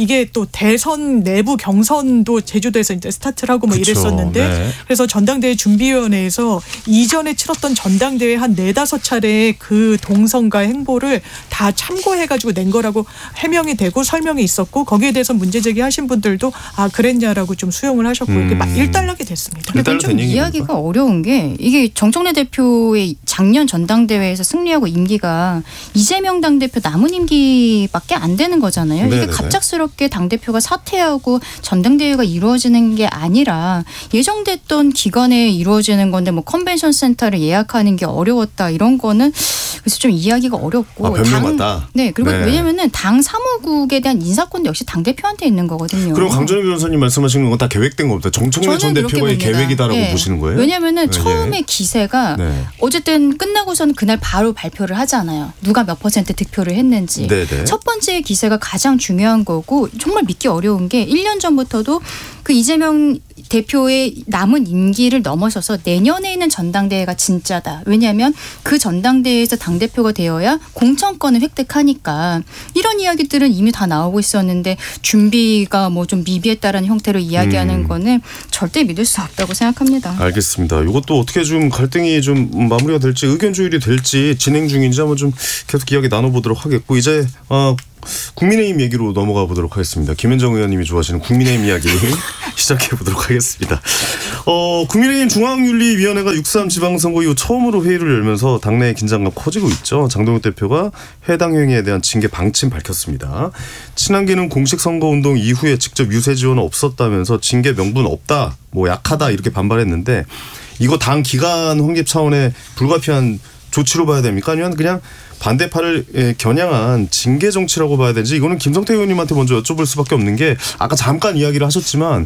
또 대선 내부 경선도 제주도에서 이제 스타트를 하고 뭐 그쵸. 이랬었는데 네. 그래서 전당대회 준비위원회에서 이전에 치렀던 전당대회 한 4-5차례 그 동선과 행보를 다 참고해가지고 낸 거라고 해명이 되고 설명이 있었고 거기에 대해서 문제 제기하신 분들도 아 그랬냐라고 좀 수용을 하셨고 이렇게 막 일단락이 됐습니다. 근데 좀 이야기가 어려운 게 이게 정청래 대표의 작년 전당대회에서 승리하고 임기가 이재명 당대표 남은 임기밖에 안 되는 거잖아요. 네네네. 이게 갑작스럽게 당대표가 사퇴하고 전당대회가 이루어지는 게 아니라 예정됐던 기간에 이루어지는 건데 뭐 컨벤션 센터를 예약하는 게 어려웠다 이런 거는 그래서 좀 이야기가 어렵고 변명받다. 네 그리고 네. 왜냐면은 당 사무국에 대한 인사권도 역시 당대표한테 있는 거거든요. 그럼 강전희 변호사님 말씀하시는 건 다 계획된 겁니다. 정청래 전 대표의 계획이다라고 네. 보시는 거예요? 왜냐하면은 네. 처음에 기세가 네. 어쨌든 끝나고서는 그날 바로 발표를 하잖아요. 누가 몇 % 득표를 했는지. 네네. 첫 번째 기세가 가장 중요한 거고 정말 믿기 어려운 게 1년 전부터도 그 이재명 대표의 남은 임기를 넘어서서 내년에 있는 전당대회가 진짜다. 왜냐하면 그 전당대회에서 당대표가 되어야 공천권을 획득하니까 이런 이야기들은 이미 다 나오고 있었는데 준비가 뭐 좀 미비했다라는 형태로 이야기하는 거는 절대 믿을 수 없다고 생각합니다. 알겠습니다. 이것도 어떻게 좀 갈등이 좀 마무리가 될지 의견 조율이 될지 진행 중인지 한번 좀 계속 이야기 나눠보도록 하겠고 이제 국민의힘 얘기로 넘어가 보도록 하겠습니다. 김현정 의원님이 좋아하시는 국민의힘 이야기 시작해 보도록 하겠습니다. 국민의힘 중앙윤리위원회가 6.3 지방선거 이후 처음으로 회의를 열면서 당내의 긴장감 커지고 있죠. 장동혁 대표가 해당 행위에 대한 징계 방침 밝혔습니다. 친한계는 공식 선거운동 이후에 직접 유세 지원은 없었다면서 징계 명분 없다, 뭐 약하다 이렇게 반발했는데 이거 당 기간 확립 차원의 불가피한 조치로 봐야 됩니까? 아니면 그냥 반대파를 겨냥한 징계 정치라고 봐야 되는지 이거는 김성태 의원님한테 먼저 여쭤볼 수밖에 없는 게 아까 잠깐 이야기를 하셨지만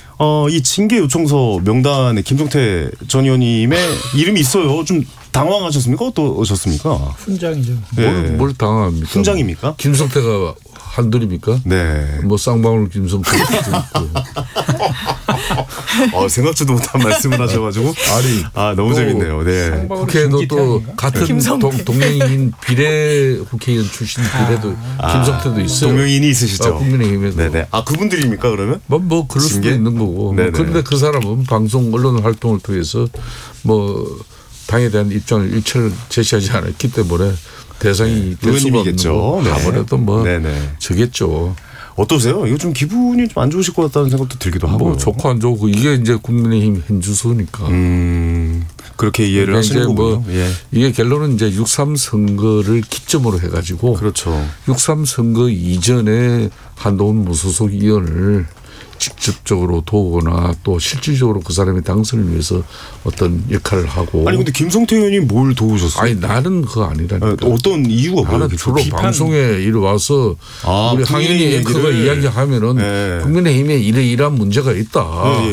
이 징계 요청서 명단에 김성태 전 의원님의 이름이 있어요. 좀 당황하셨습니까? 어떠셨습니까? 훈장이죠. 네. 뭘 당황합니까? 훈장입니까? 김성태가 한둘입니까? 네. 뭐 쌍방울 김성태 생각지도 못한 말씀을 하셔가지고 너무 재밌네요. 네. 국회에도 또 같은 동명이인 비례 국회의원 출신 비례도 김성태도 있어요. 동명이인이 있으시죠? 국민의힘에도. 네네. 그분들입니까 그러면? 뭐 그럴 수도 징계? 있는 거고. 네네. 그런데 그 사람은 방송 언론 활동을 통해서 뭐 당에 대한 입장을 일체를 제시하지 않았기 때문에 대상이 될 수가 없는 거. 아무래도 뭐 네네. 저겠죠. 어떠세요? 이거 좀 기분이 좀 안 좋으실 것 같다는 생각도 들기도 하고. 뭐 좋고 안 좋고 이게 이제 국민의힘 현주소니까. 그렇게 이해를 하시는 거군요. 예. 이게 결론은 이제 6.3 선거를 기점으로 해가지고. 그렇죠. 6.3 선거 이전에 한동훈 무소속 의원을 직접적으로 도우거나 또 실질적으로 그 사람의 당선을 위해서 어떤 역할을 하고. 아니 근데 김성태 의원이 뭘 도우셨어요? 아니 나는 그거 아니라니까. 어떤 이유가 뭐예요? 나는 주로 방송에 이리 와서 우리 항현이 앵커가 이야기하면은 국민의힘에 이러이러한 문제가 있다.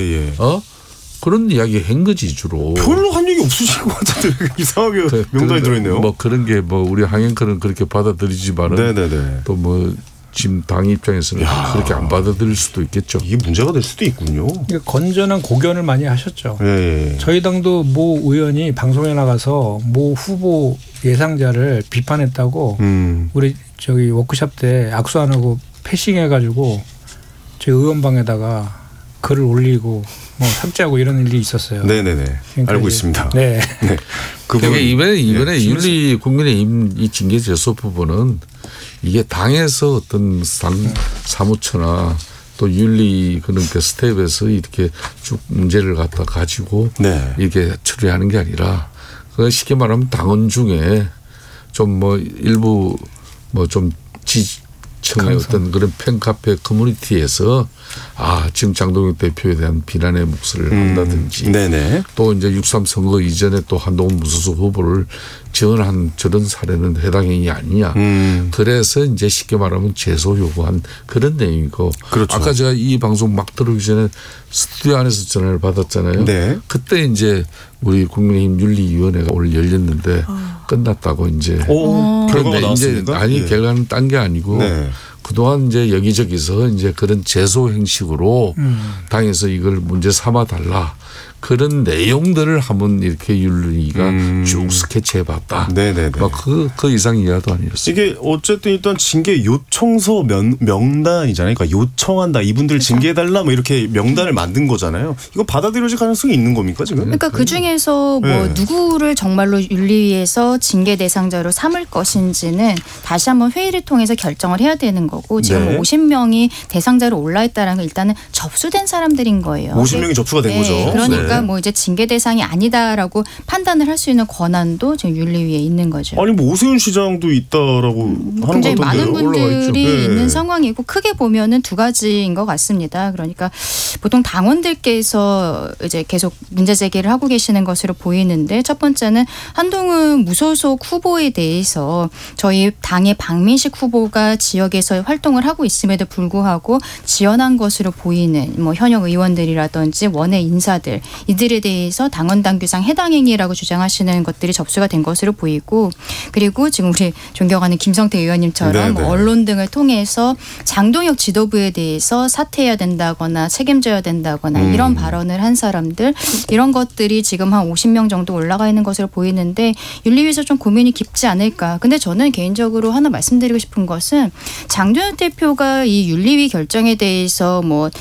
그런 이야기 한 거지 주로. 별로 한 얘기 없으신 것 같은데 이상하게 명단이 들어있네요. 뭐 그런 게 뭐 우리 항현커는 그렇게 받아들이지만은 또 뭐 지금 당 입장에서는 그렇게 안 받아들일 수도 있겠죠. 이게 문제가 될 수도 있군요. 그러니까 건전한 고견을 많이 하셨죠. 예. 저희 당도 모 의원이 방송에 나가서 모 후보 예상자를 비판했다고 우리 저기 워크숍 때 악수 안 하고 패싱해가지고 저희 의원방에다가 글을 올리고 뭐 삭제하고 이런 일이 있었어요. 네네네. 그러니까 알고 있습니다. 네. 그러니까 이번에 윤리 국민의힘 이 징계 제소 부분은 이게 당에서 어떤 사무처나 또 윤리 그런 그 스텝에서 이렇게 쭉 문제를 갖다 가지고 이렇게 처리하는 게 아니라 그 쉽게 말하면 당원 중에 좀 뭐 일부 뭐 좀 지청의 어떤 그런 팬카페 커뮤니티에서 지금 장동혁 대표에 대한 비난의 몫을 한다든지 또 이제 6.3 선거 이전에 또 한동훈 무소속 후보를 지원한 저런 사례는 해당 행위 아니냐. 그래서 이제 쉽게 말하면 제소 요구한 그런 내용이고. 그렇죠. 아까 제가 이 방송 막 들어오기 전에 스튜디오 안에서 전화를 받았잖아요. 그때 이제 우리 국민의힘 윤리위원회가 오늘 열렸는데 끝났다고 이제. 결과가 나왔습니까? 결과는 딴 게 아니고 그동안 이제 여기저기서 이제 그런 제소 형식으로 당에서 이걸 문제 삼아 달라. 그런 내용들을 한번 이렇게 윤리위가 쭉 스케치해봤다. 네네네. 그 이상 이하도 아니었어요. 이게 어쨌든 일단 징계 요청서 명단이잖아요. 그러니까 요청한다. 이분들 징계해달라 뭐 이렇게 명단을 만든 거잖아요. 이거 받아들여질 가능성이 있는 겁니까 지금? 그러니까 그 중에서 뭐 누구를 정말로 윤리위에서 징계 대상자로 삼을 것인지는 다시 한번 회의를 통해서 결정을 해야 되는 거고 지금 50명이 대상자로 올라있다는 건 일단은 접수된 사람들인 거예요. 50명이 접수가 된 거죠. 그러니까 뭐 이제 징계 대상이 아니다라고 판단을 할 수 있는 권한도 지금 윤리위에 있는 거죠. 아니 뭐 오세훈 시장도 있다라고 하는 것 굉장히 같던데요. 많은 분들이 있는 상황이고 크게 보면은 두 가지인 것 같습니다. 그러니까 보통 당원들께서 이제 계속 문제 제기를 하고 계시는 것으로 보이는데 첫 번째는 한동훈 무소속 후보에 대해서 저희 당의 박민식 후보가 지역에서 활동을 하고 있음에도 불구하고 지원한 것으로 보이는 뭐 현역 의원들이라든지 원외 인사들 이들에 대해서 당원 당규상 해당 행위라고 주장하시는 것들이 접수가 된 것으로 보이고 그리고 지금 우리 존경하는 김성태 의원님처럼 뭐 언론 등을 통해서 장동혁 지도부에 대해서 사퇴해야 된다거나 책임져야 된다거나 이런 발언을 한 사람들 이런 것들이 지금 한 50명 정도 올라가 있는 것으로 보이는데 윤리위에서 좀 고민이 깊지 않을까. 근데 저는 개인적으로 하나 말씀드리고 싶은 것은 장동혁 대표가 이 윤리위 결정에 대해서 뭐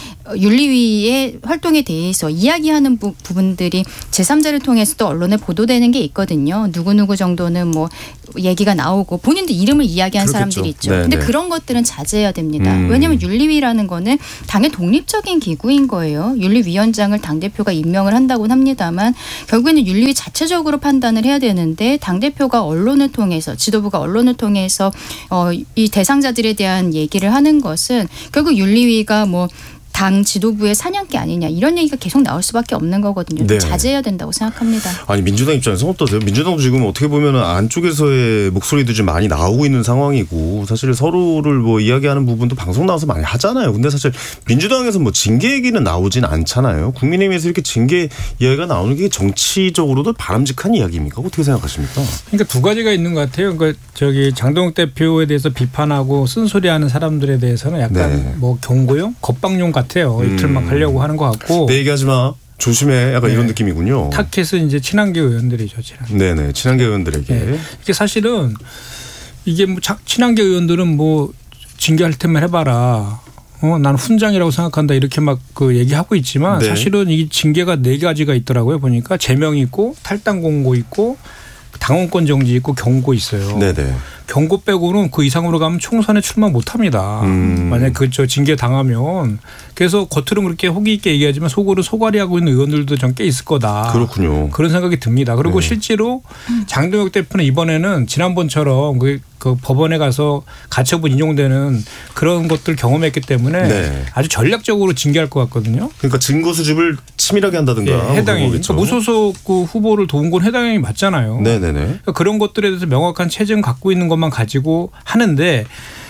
윤리위의 활동에 대해서 이야기하는 부분들이 제3자를 통해서도 언론에 보도되는 게 있거든요. 누구누구 정도는 뭐 얘기가 나오고 본인도 이름을 이야기한 그렇겠죠. 사람들이 있죠. 네네. 근데 그런 것들은 자제해야 됩니다. 왜냐하면 윤리위라는 거는 당의 독립적인 기구인 거예요. 윤리위원장을 당대표가 임명을 한다고는 합니다만 결국에는 윤리위 자체적으로 판단을 해야 되는데 당대표가 언론을 통해서 지도부가 언론을 통해서 이 대상자들에 대한 얘기를 하는 것은 결국 윤리위가 뭐 당 지도부의 사냥개 아니냐 이런 얘기가 계속 나올 수밖에 없는 거거든요. 네. 자제해야 된다고 생각합니다. 아니 민주당 입장에서 어떠세요? 민주당도 지금 어떻게 보면 안쪽에서의 목소리도 좀 많이 나오고 있는 상황이고 사실 서로를 뭐 이야기하는 부분도 방송 나와서 많이 하잖아요. 근데 사실 민주당에서 뭐 징계 얘기는 나오진 않잖아요. 국민의힘에서 이렇게 징계 이야기가 나오는 게 정치적으로도 바람직한 이야기입니까? 어떻게 생각하십니까? 그러니까 두 가지가 있는 것 같아요. 그러니까 저기 장동혁 대표에 대해서 비판하고 쓴소리하는 사람들에 대해서는 약간 뭐 경고용, 겁방용 같아요. 이틀만 하려고 하는 것 같고. 내 얘기하지 마. 조심해. 약간 이런 느낌이군요. 타켓은 이제 친한계 의원들이죠. 네네. 친한계 의원들에게. 이게 사실은 이게 뭐 친한계 의원들은 뭐 징계할 때만 해봐라. 난 훈장이라고 생각한다 이렇게 막 그 얘기하고 있지만 사실은 이 징계가 4가지가 있더라고요. 보니까 제명 있고 탈당 공고 있고 당원권 정지 있고 경고 있어요. 네네. 경고 빼고는 그 이상으로 가면 총선에 출마 못합니다. 만약 저 징계 당하면 그래서 겉으로는 그렇게 호기 있게 얘기하지만 속으로 소갈이하고 있는 의원들도 좀 꽤 있을 거다. 그렇군요. 그런 생각이 듭니다. 그리고 실제로 장동혁 대표는 이번에는 지난번처럼 그 법원에 가서 가처분 인용되는 그런 것들 경험했기 때문에 아주 전략적으로 징계할 것 같거든요. 그러니까 증거 수집을 치밀하게 한다든가. 해당이. 그러니까 무소속 그 후보를 도운 건 해당이 맞잖아요. 네네네. 그러니까 그런 것들에 대해서 명확한 체증 갖고 있는 것만 가지고 하는데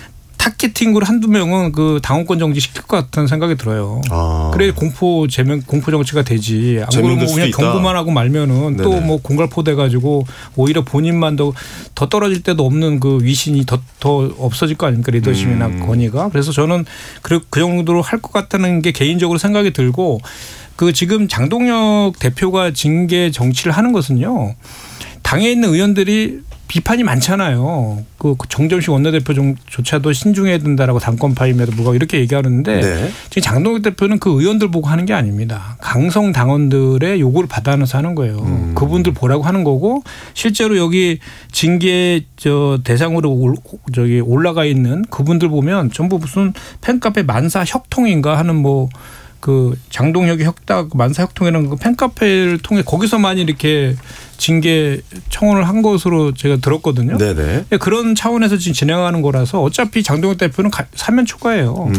타겟팅으로 한두 명은 그 당원권 정지 시킬 것 같은 생각이 들어요. 그래 공포 정치가 되지. 안 그러면 그냥 경고만 하고 말면은 또 뭐 공갈포돼 가지고 오히려 본인만 더 떨어질 때도 없는 그 위신이 더 없어질 거 아닙니까? 리더십이나 권위가. 그래서 저는 그 정도로 할 것 같다는 게 개인적으로 생각이 들고 그 지금 장동혁 대표가 징계 정치를 하는 것은요. 당에 있는 의원들이 비판이 많잖아요. 그 정점식 원내대표조차도 신중해야 된다라고 당권파임에도 불구하고 이렇게 얘기하는데 지금 장동혁 대표는 그 의원들 보고 하는 게 아닙니다. 강성 당원들의 요구를 받아내서 하는 거예요. 그분들 보라고 하는 거고 실제로 여기 징계 대상으로 올라가 있는 그분들 보면 전부 무슨 팬카페 만사 혁통인가 하는 뭐 그 장동혁이 혁당 만사 혁통이라는 그 팬카페를 통해 거기서만 이렇게 징계 청원을 한 것으로 제가 들었거든요. 네네. 그런 차원에서 지금 진행하는 거라서 어차피 장동혁 대표는 사면 초과예요.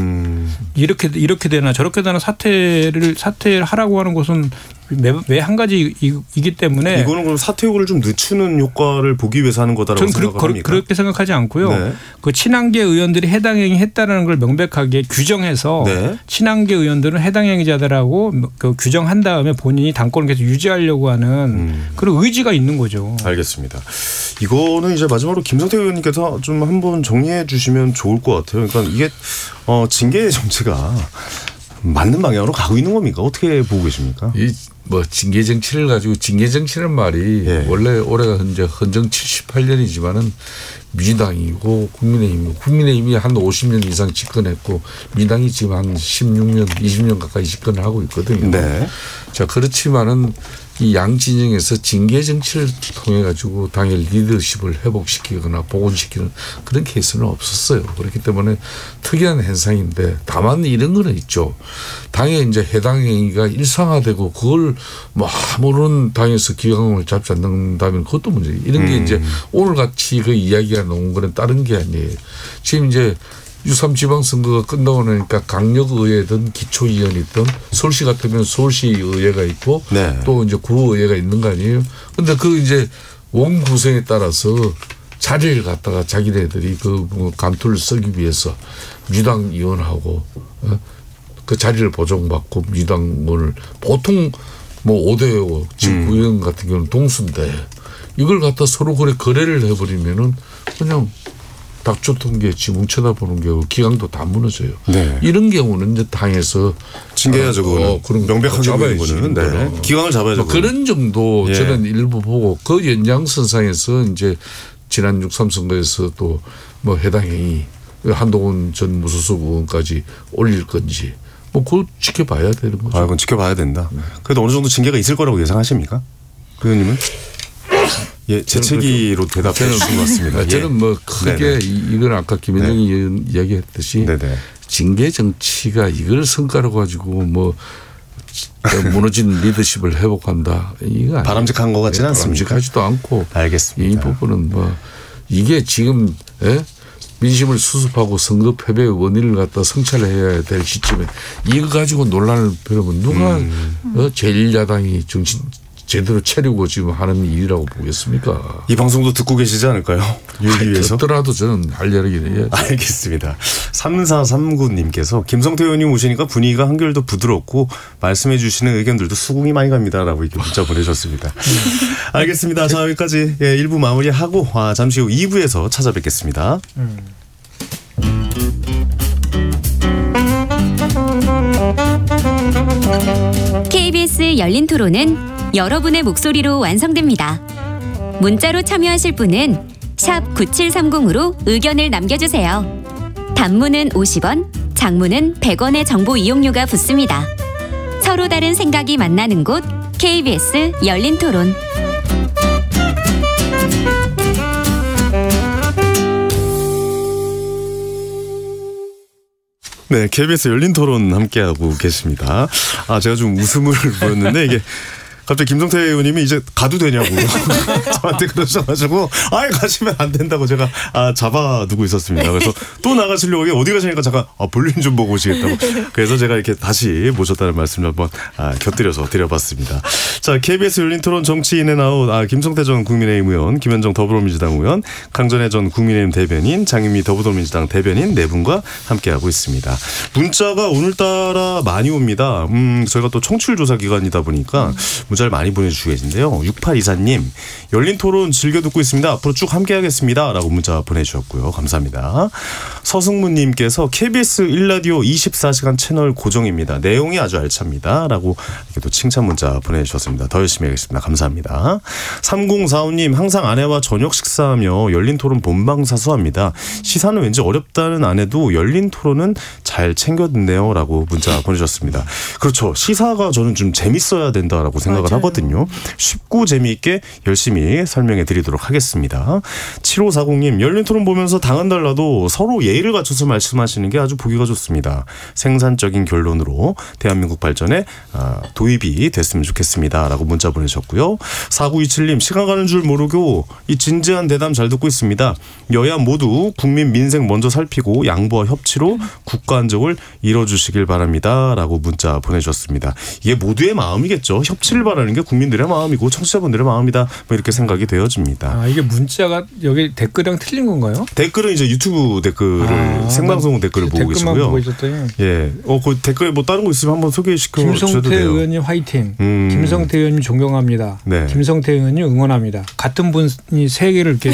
이렇게 되나 저렇게 되나 사퇴를 하라고 하는 것은 매 한 가지이기 때문에 이거는 그럼 사퇴 요구를 좀 늦추는 효과를 보기 위해서 하는 거다라고 생각합니까? 그렇게 생각하지 않고요. 그 친한계 의원들이 해당 행위 했다라는 걸 명백하게 규정해서 친한계 의원들은 해당 행위자들하고 그 규정한 다음에 본인이 당권을 계속 유지하려고 하는 그런 의지가 있는 거죠. 알겠습니다. 이거는 이제 마지막으로 김성태 의원님께서 좀 한번 정리해 주시면 좋을 것 같아요. 그러니까 이게 징계 정치가 맞는 방향으로 가고 있는 겁니까? 어떻게 보고 계십니까? 이 뭐 징계 정치를 가지고 징계 정치는 말이 원래 올해가 현재 헌정 78년이지만은 민주당이고 국민의힘이 한 50년 이상 집권했고 민주당이 지금 한 16년, 20년 가까이 집권을 하고 있거든요. 네. 자, 그렇지만은 이 양 진영에서 징계 정치를 통해 가지고 당의 리더십을 회복시키거나 복원시키는 그런 케이스는 없었어요. 그렇기 때문에 특이한 현상인데 다만 이런 거는 있죠. 당에 이제 해당 행위가 일상화되고 그걸 뭐 아무런 당에서 기강을 잡지 않는다면 그것도 문제예요. 이런 게 이제 오늘 같이 그 이야기가 나온 거는 다른 게 아니에요. 지금 이제 6.3 지방선거가 끝나고 나니까 강력의회든 기초의원이든 서울시 같으면 서울시 의회가 있고 네. 또 이제 구의회가 있는 거 아니에요. 근데 그 이제 원 구성에 따라서 자리를 갖다가 자기네들이 그 감투를 쓰기 위해서 민주당 의원하고 그 자리를 보정받고 민주당 의원을 보통 뭐 5대5 지금 구의원 같은 경우는 동수인데 이걸 갖다 서로 그래 거래를 해버리면은 그냥 닥쳐통계 지금 쳐다보는 경우 기강도 다 무너져요. 네. 이런 경우는 이제 당에서 징계해야죠. 그거는 그런 명백하게 보이는 거는 네. 기강을 잡아야죠. 뭐 그런 정도 예. 저는 일부 보고 그 연장선상에서 이제 지난 6.3 선거에서 또 뭐 해당 행위 한동훈 전 무소속 의원까지 올릴 건지 뭐 그걸 지켜봐야 되는 거죠. 아, 그건 지켜봐야 된다. 그래도 어느 정도 징계가 있을 거라고 예상하십니까? 그 의원님은? 예, 재채기로 대답해 주신 것 같습니다. 저는 뭐 크게 이건 아까 김현정이 의원 이야기했듯이 네네. 징계 정치가 이걸 성과로 가지고 뭐 무너진 리더십을 회복한다. 이거 바람직한 것 같지는 않습니다. 바람직하지도 않고. 알겠습니다. 이 부분은 뭐 이게 지금 민심을 수습하고 선거 패배의 원인을 갖다 성찰해야 될 시점에 이거 가지고 논란을 벌이면 누가 제1야당이 정신 제대로 차리고 지금 하는 일이라고 보겠습니까? 이 방송도 듣고 계시지 않을까요? 유기 위해서. 듣더라도 저는 할 이야기는 해야죠. 알겠습니다. 3439님께서 김성태 의원님 오시니까 분위기가 한결 더 부드럽고 말씀해 주시는 의견들도 수긍이 많이 갑니다라고 이렇게 문자 보내셨습니다. 알겠습니다. 자, 여기까지 1부 마무리하고 잠시 후 2부에서 찾아뵙겠습니다. KBS 열린 토론은 여러분의 목소리로 완성됩니다. 문자로 참여하실 분은 샵 9730으로 의견을 남겨주세요. 단문은 50원, 장문은 100원의 정보 이용료가 붙습니다. 서로 다른 생각이 만나는 곳 KBS 열린 토론. 네, KBS 열린 토론 함께하고 계십니다. 제가 좀 웃음을 보였는데 이게 갑자기 김성태 의원님이 이제 가도 되냐고 저한테 그러셔가지고 가시면 안 된다고 제가 잡아두고 있었습니다. 그래서 또 나가시려고 어디 가시니까 잠깐 볼륨 좀 보고 오시겠다고 그래서 제가 이렇게 다시 모셨다는 말씀을 한번 곁들여서 드려봤습니다. 자, KBS 열린 토론 정치인에 나온 김성태 전 국민의힘 의원, 김현정 더불어민주당 의원, 강전혜 전 국민의힘 대변인, 장윤미 더불어민주당 대변인 네 분과 함께하고 있습니다. 문자가 오늘따라 많이 옵니다. 저희가 또 청취율 조사 기간이다 보니까 문자를 많이 보내주시고 계신데요. 6824님 열린 토론 즐겨 듣고 있습니다. 앞으로 쭉 함께하겠습니다. 라고 문자 보내주셨고요. 감사합니다. 서승무님께서 KBS 1라디오 24시간 채널 고정입니다. 내용이 아주 알찹니다. 라고 이렇게 또 칭찬 문자 보내주셨습니다. 더 열심히 하겠습니다. 감사합니다. 3045님 항상 아내와 저녁 식사하며 열린 토론 본방사수합니다. 시사는 왠지 어렵다는 아내도 열린 토론은 잘 챙겨 듣네요. 라고 문자 보내주셨습니다. 그렇죠. 시사가 저는 좀 재밌어야 된다라고 생각을 하거든요. 쉽고 재미있게 열심히 설명해 드리도록 하겠습니다. 7540님 열린 토론 보면서 당은 달라도 서로 예의를 갖춰서 말씀하시는 게 아주 보기가 좋습니다. 생산적인 결론으로 대한민국 발전에 도입이 됐으면 좋겠습니다. 라고 문자 보내셨고요. 4927님 시간 가는 줄 모르고 이 진지한 대담 잘 듣고 있습니다. 여야 모두 국민 민생 먼저 살피고 양보와 협치로 국가 안정을 이뤄주시길 바랍니다. 라고 문자 보내주셨습니다. 이게 모두의 마음이겠죠. 협치를 바라는 추천하라는 게 국민들의 마음이고 청취자분들의 마음이다. 뭐 이렇게 생각이 되어집니다. 아, 이게 문자가 여기 댓글이랑 틀린 건가요? 댓글은 이제 유튜브 댓글을 생방송 댓글을 보고 댓글만 계시고요. 보고 있었더니. 예. 그 댓글에 뭐 다른 거 있으면 한번 소개시켜 주셔도 김성태 돼요. 의원님 화이팅. 김성태 의원님 존경합니다. 네. 김성태 의원님 응원합니다. 같은 분이 세 개를 이렇게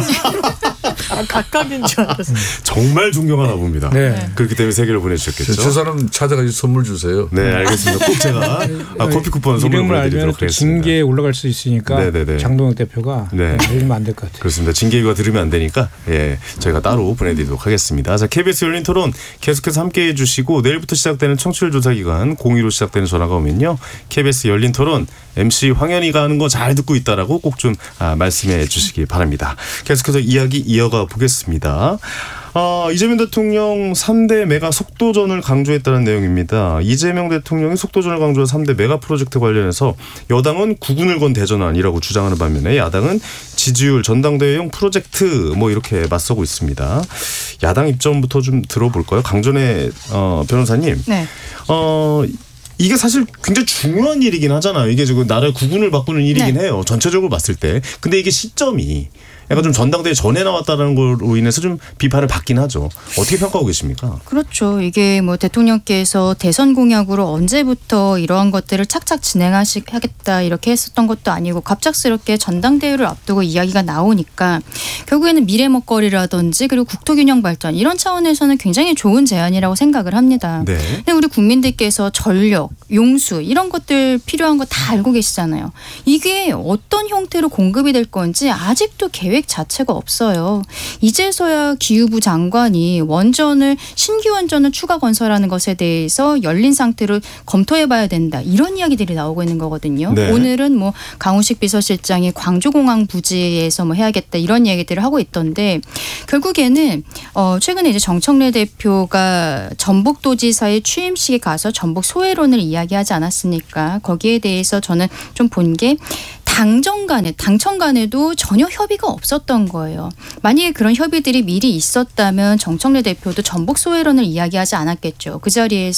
각각인 줄 알았어요. 정말 존경하나 봅니다. 네. 그렇기 때문에 3개를 보내주셨겠죠. 저 사람 찾아가지고 선물 주세요. 네, 알겠습니다. 꼭 제가 커피 쿠폰 선물 이름을 알면 보내드리도록 또 하겠습니다. 징계에 올라갈 수 있으니까 네네네. 장동혁 대표가 네. 알리면 안 될 것 같아요. 그렇습니다. 징계위가 들으면 안 되니까 저희가 따로 보내드리도록 하겠습니다. 자, KBS 열린 토론 계속해서 함께해 주시고 내일부터 시작되는 청취율 조사 기간 02로 시작되는 전화가 오면요. KBS 열린 토론 MC 황현희가 하는 거 잘 듣고 있다라고 꼭 좀 말씀해 주시기 바랍니다. 계속해서 이야기 이어가 보겠습니다. 이재명 대통령 3대 메가 속도전을 강조했다는 내용입니다. 이재명 대통령이 속도전을 강조한 3대 메가 프로젝트 관련해서 여당은 구군을 건 대전환이라고 주장하는 반면에 야당은 지지율 전당대회용 프로젝트 뭐 이렇게 맞서고 있습니다. 야당 입장부터 좀 들어볼까요? 강전혜 변호사님. 네. 이게 사실 굉장히 중요한 일이긴 하잖아요. 이게 지금 나라의 구군을 바꾸는 일이긴 해요. 전체적으로 봤을 때. 근데 이게 시점이 약간 좀 전당대회 전에 나왔다는 걸로 인해서 좀 비판을 받긴 하죠. 어떻게 평가하고 계십니까? 그렇죠. 이게 뭐 대통령께서 대선 공약으로 언제부터 이러한 것들을 착착 진행하겠다 이렇게 했었던 것도 아니고 갑작스럽게 전당대회를 앞두고 이야기가 나오니까 결국에는 미래 먹거리라든지 그리고 국토균형 발전 이런 차원에서는 굉장히 좋은 제안이라고 생각을 합니다. 네. 근데 우리 국민들께서 전력, 용수 이런 것들 필요한 거 다 알고 계시잖아요. 이게 어떤 형태로 공급이 될 건지 아직도 계획 자체가 없어요. 이제서야 기후부 장관이 신규 원전을 추가 건설하는 것에 대해서 열린 상태로 검토해봐야 된다. 이런 이야기들이 나오고 있는 거거든요. 네. 오늘은 뭐 강우식 비서실장이 광주공항 부지에서 뭐 해야겠다 이런 얘기들을 하고 있던데 결국에는 최근에 이제 정청래 대표가 전북도지사의 취임식에 가서 전북 소외론을 이야기하지 않았습니까? 거기에 대해서 저는 좀 본 게 당청 간에도 전혀 협의가 없었던 거예요. 만약에 그런 협의들이 미리 있었다면 정청래 대표도 전북 소외론을 이야기하지 않았겠죠. 그 자리에서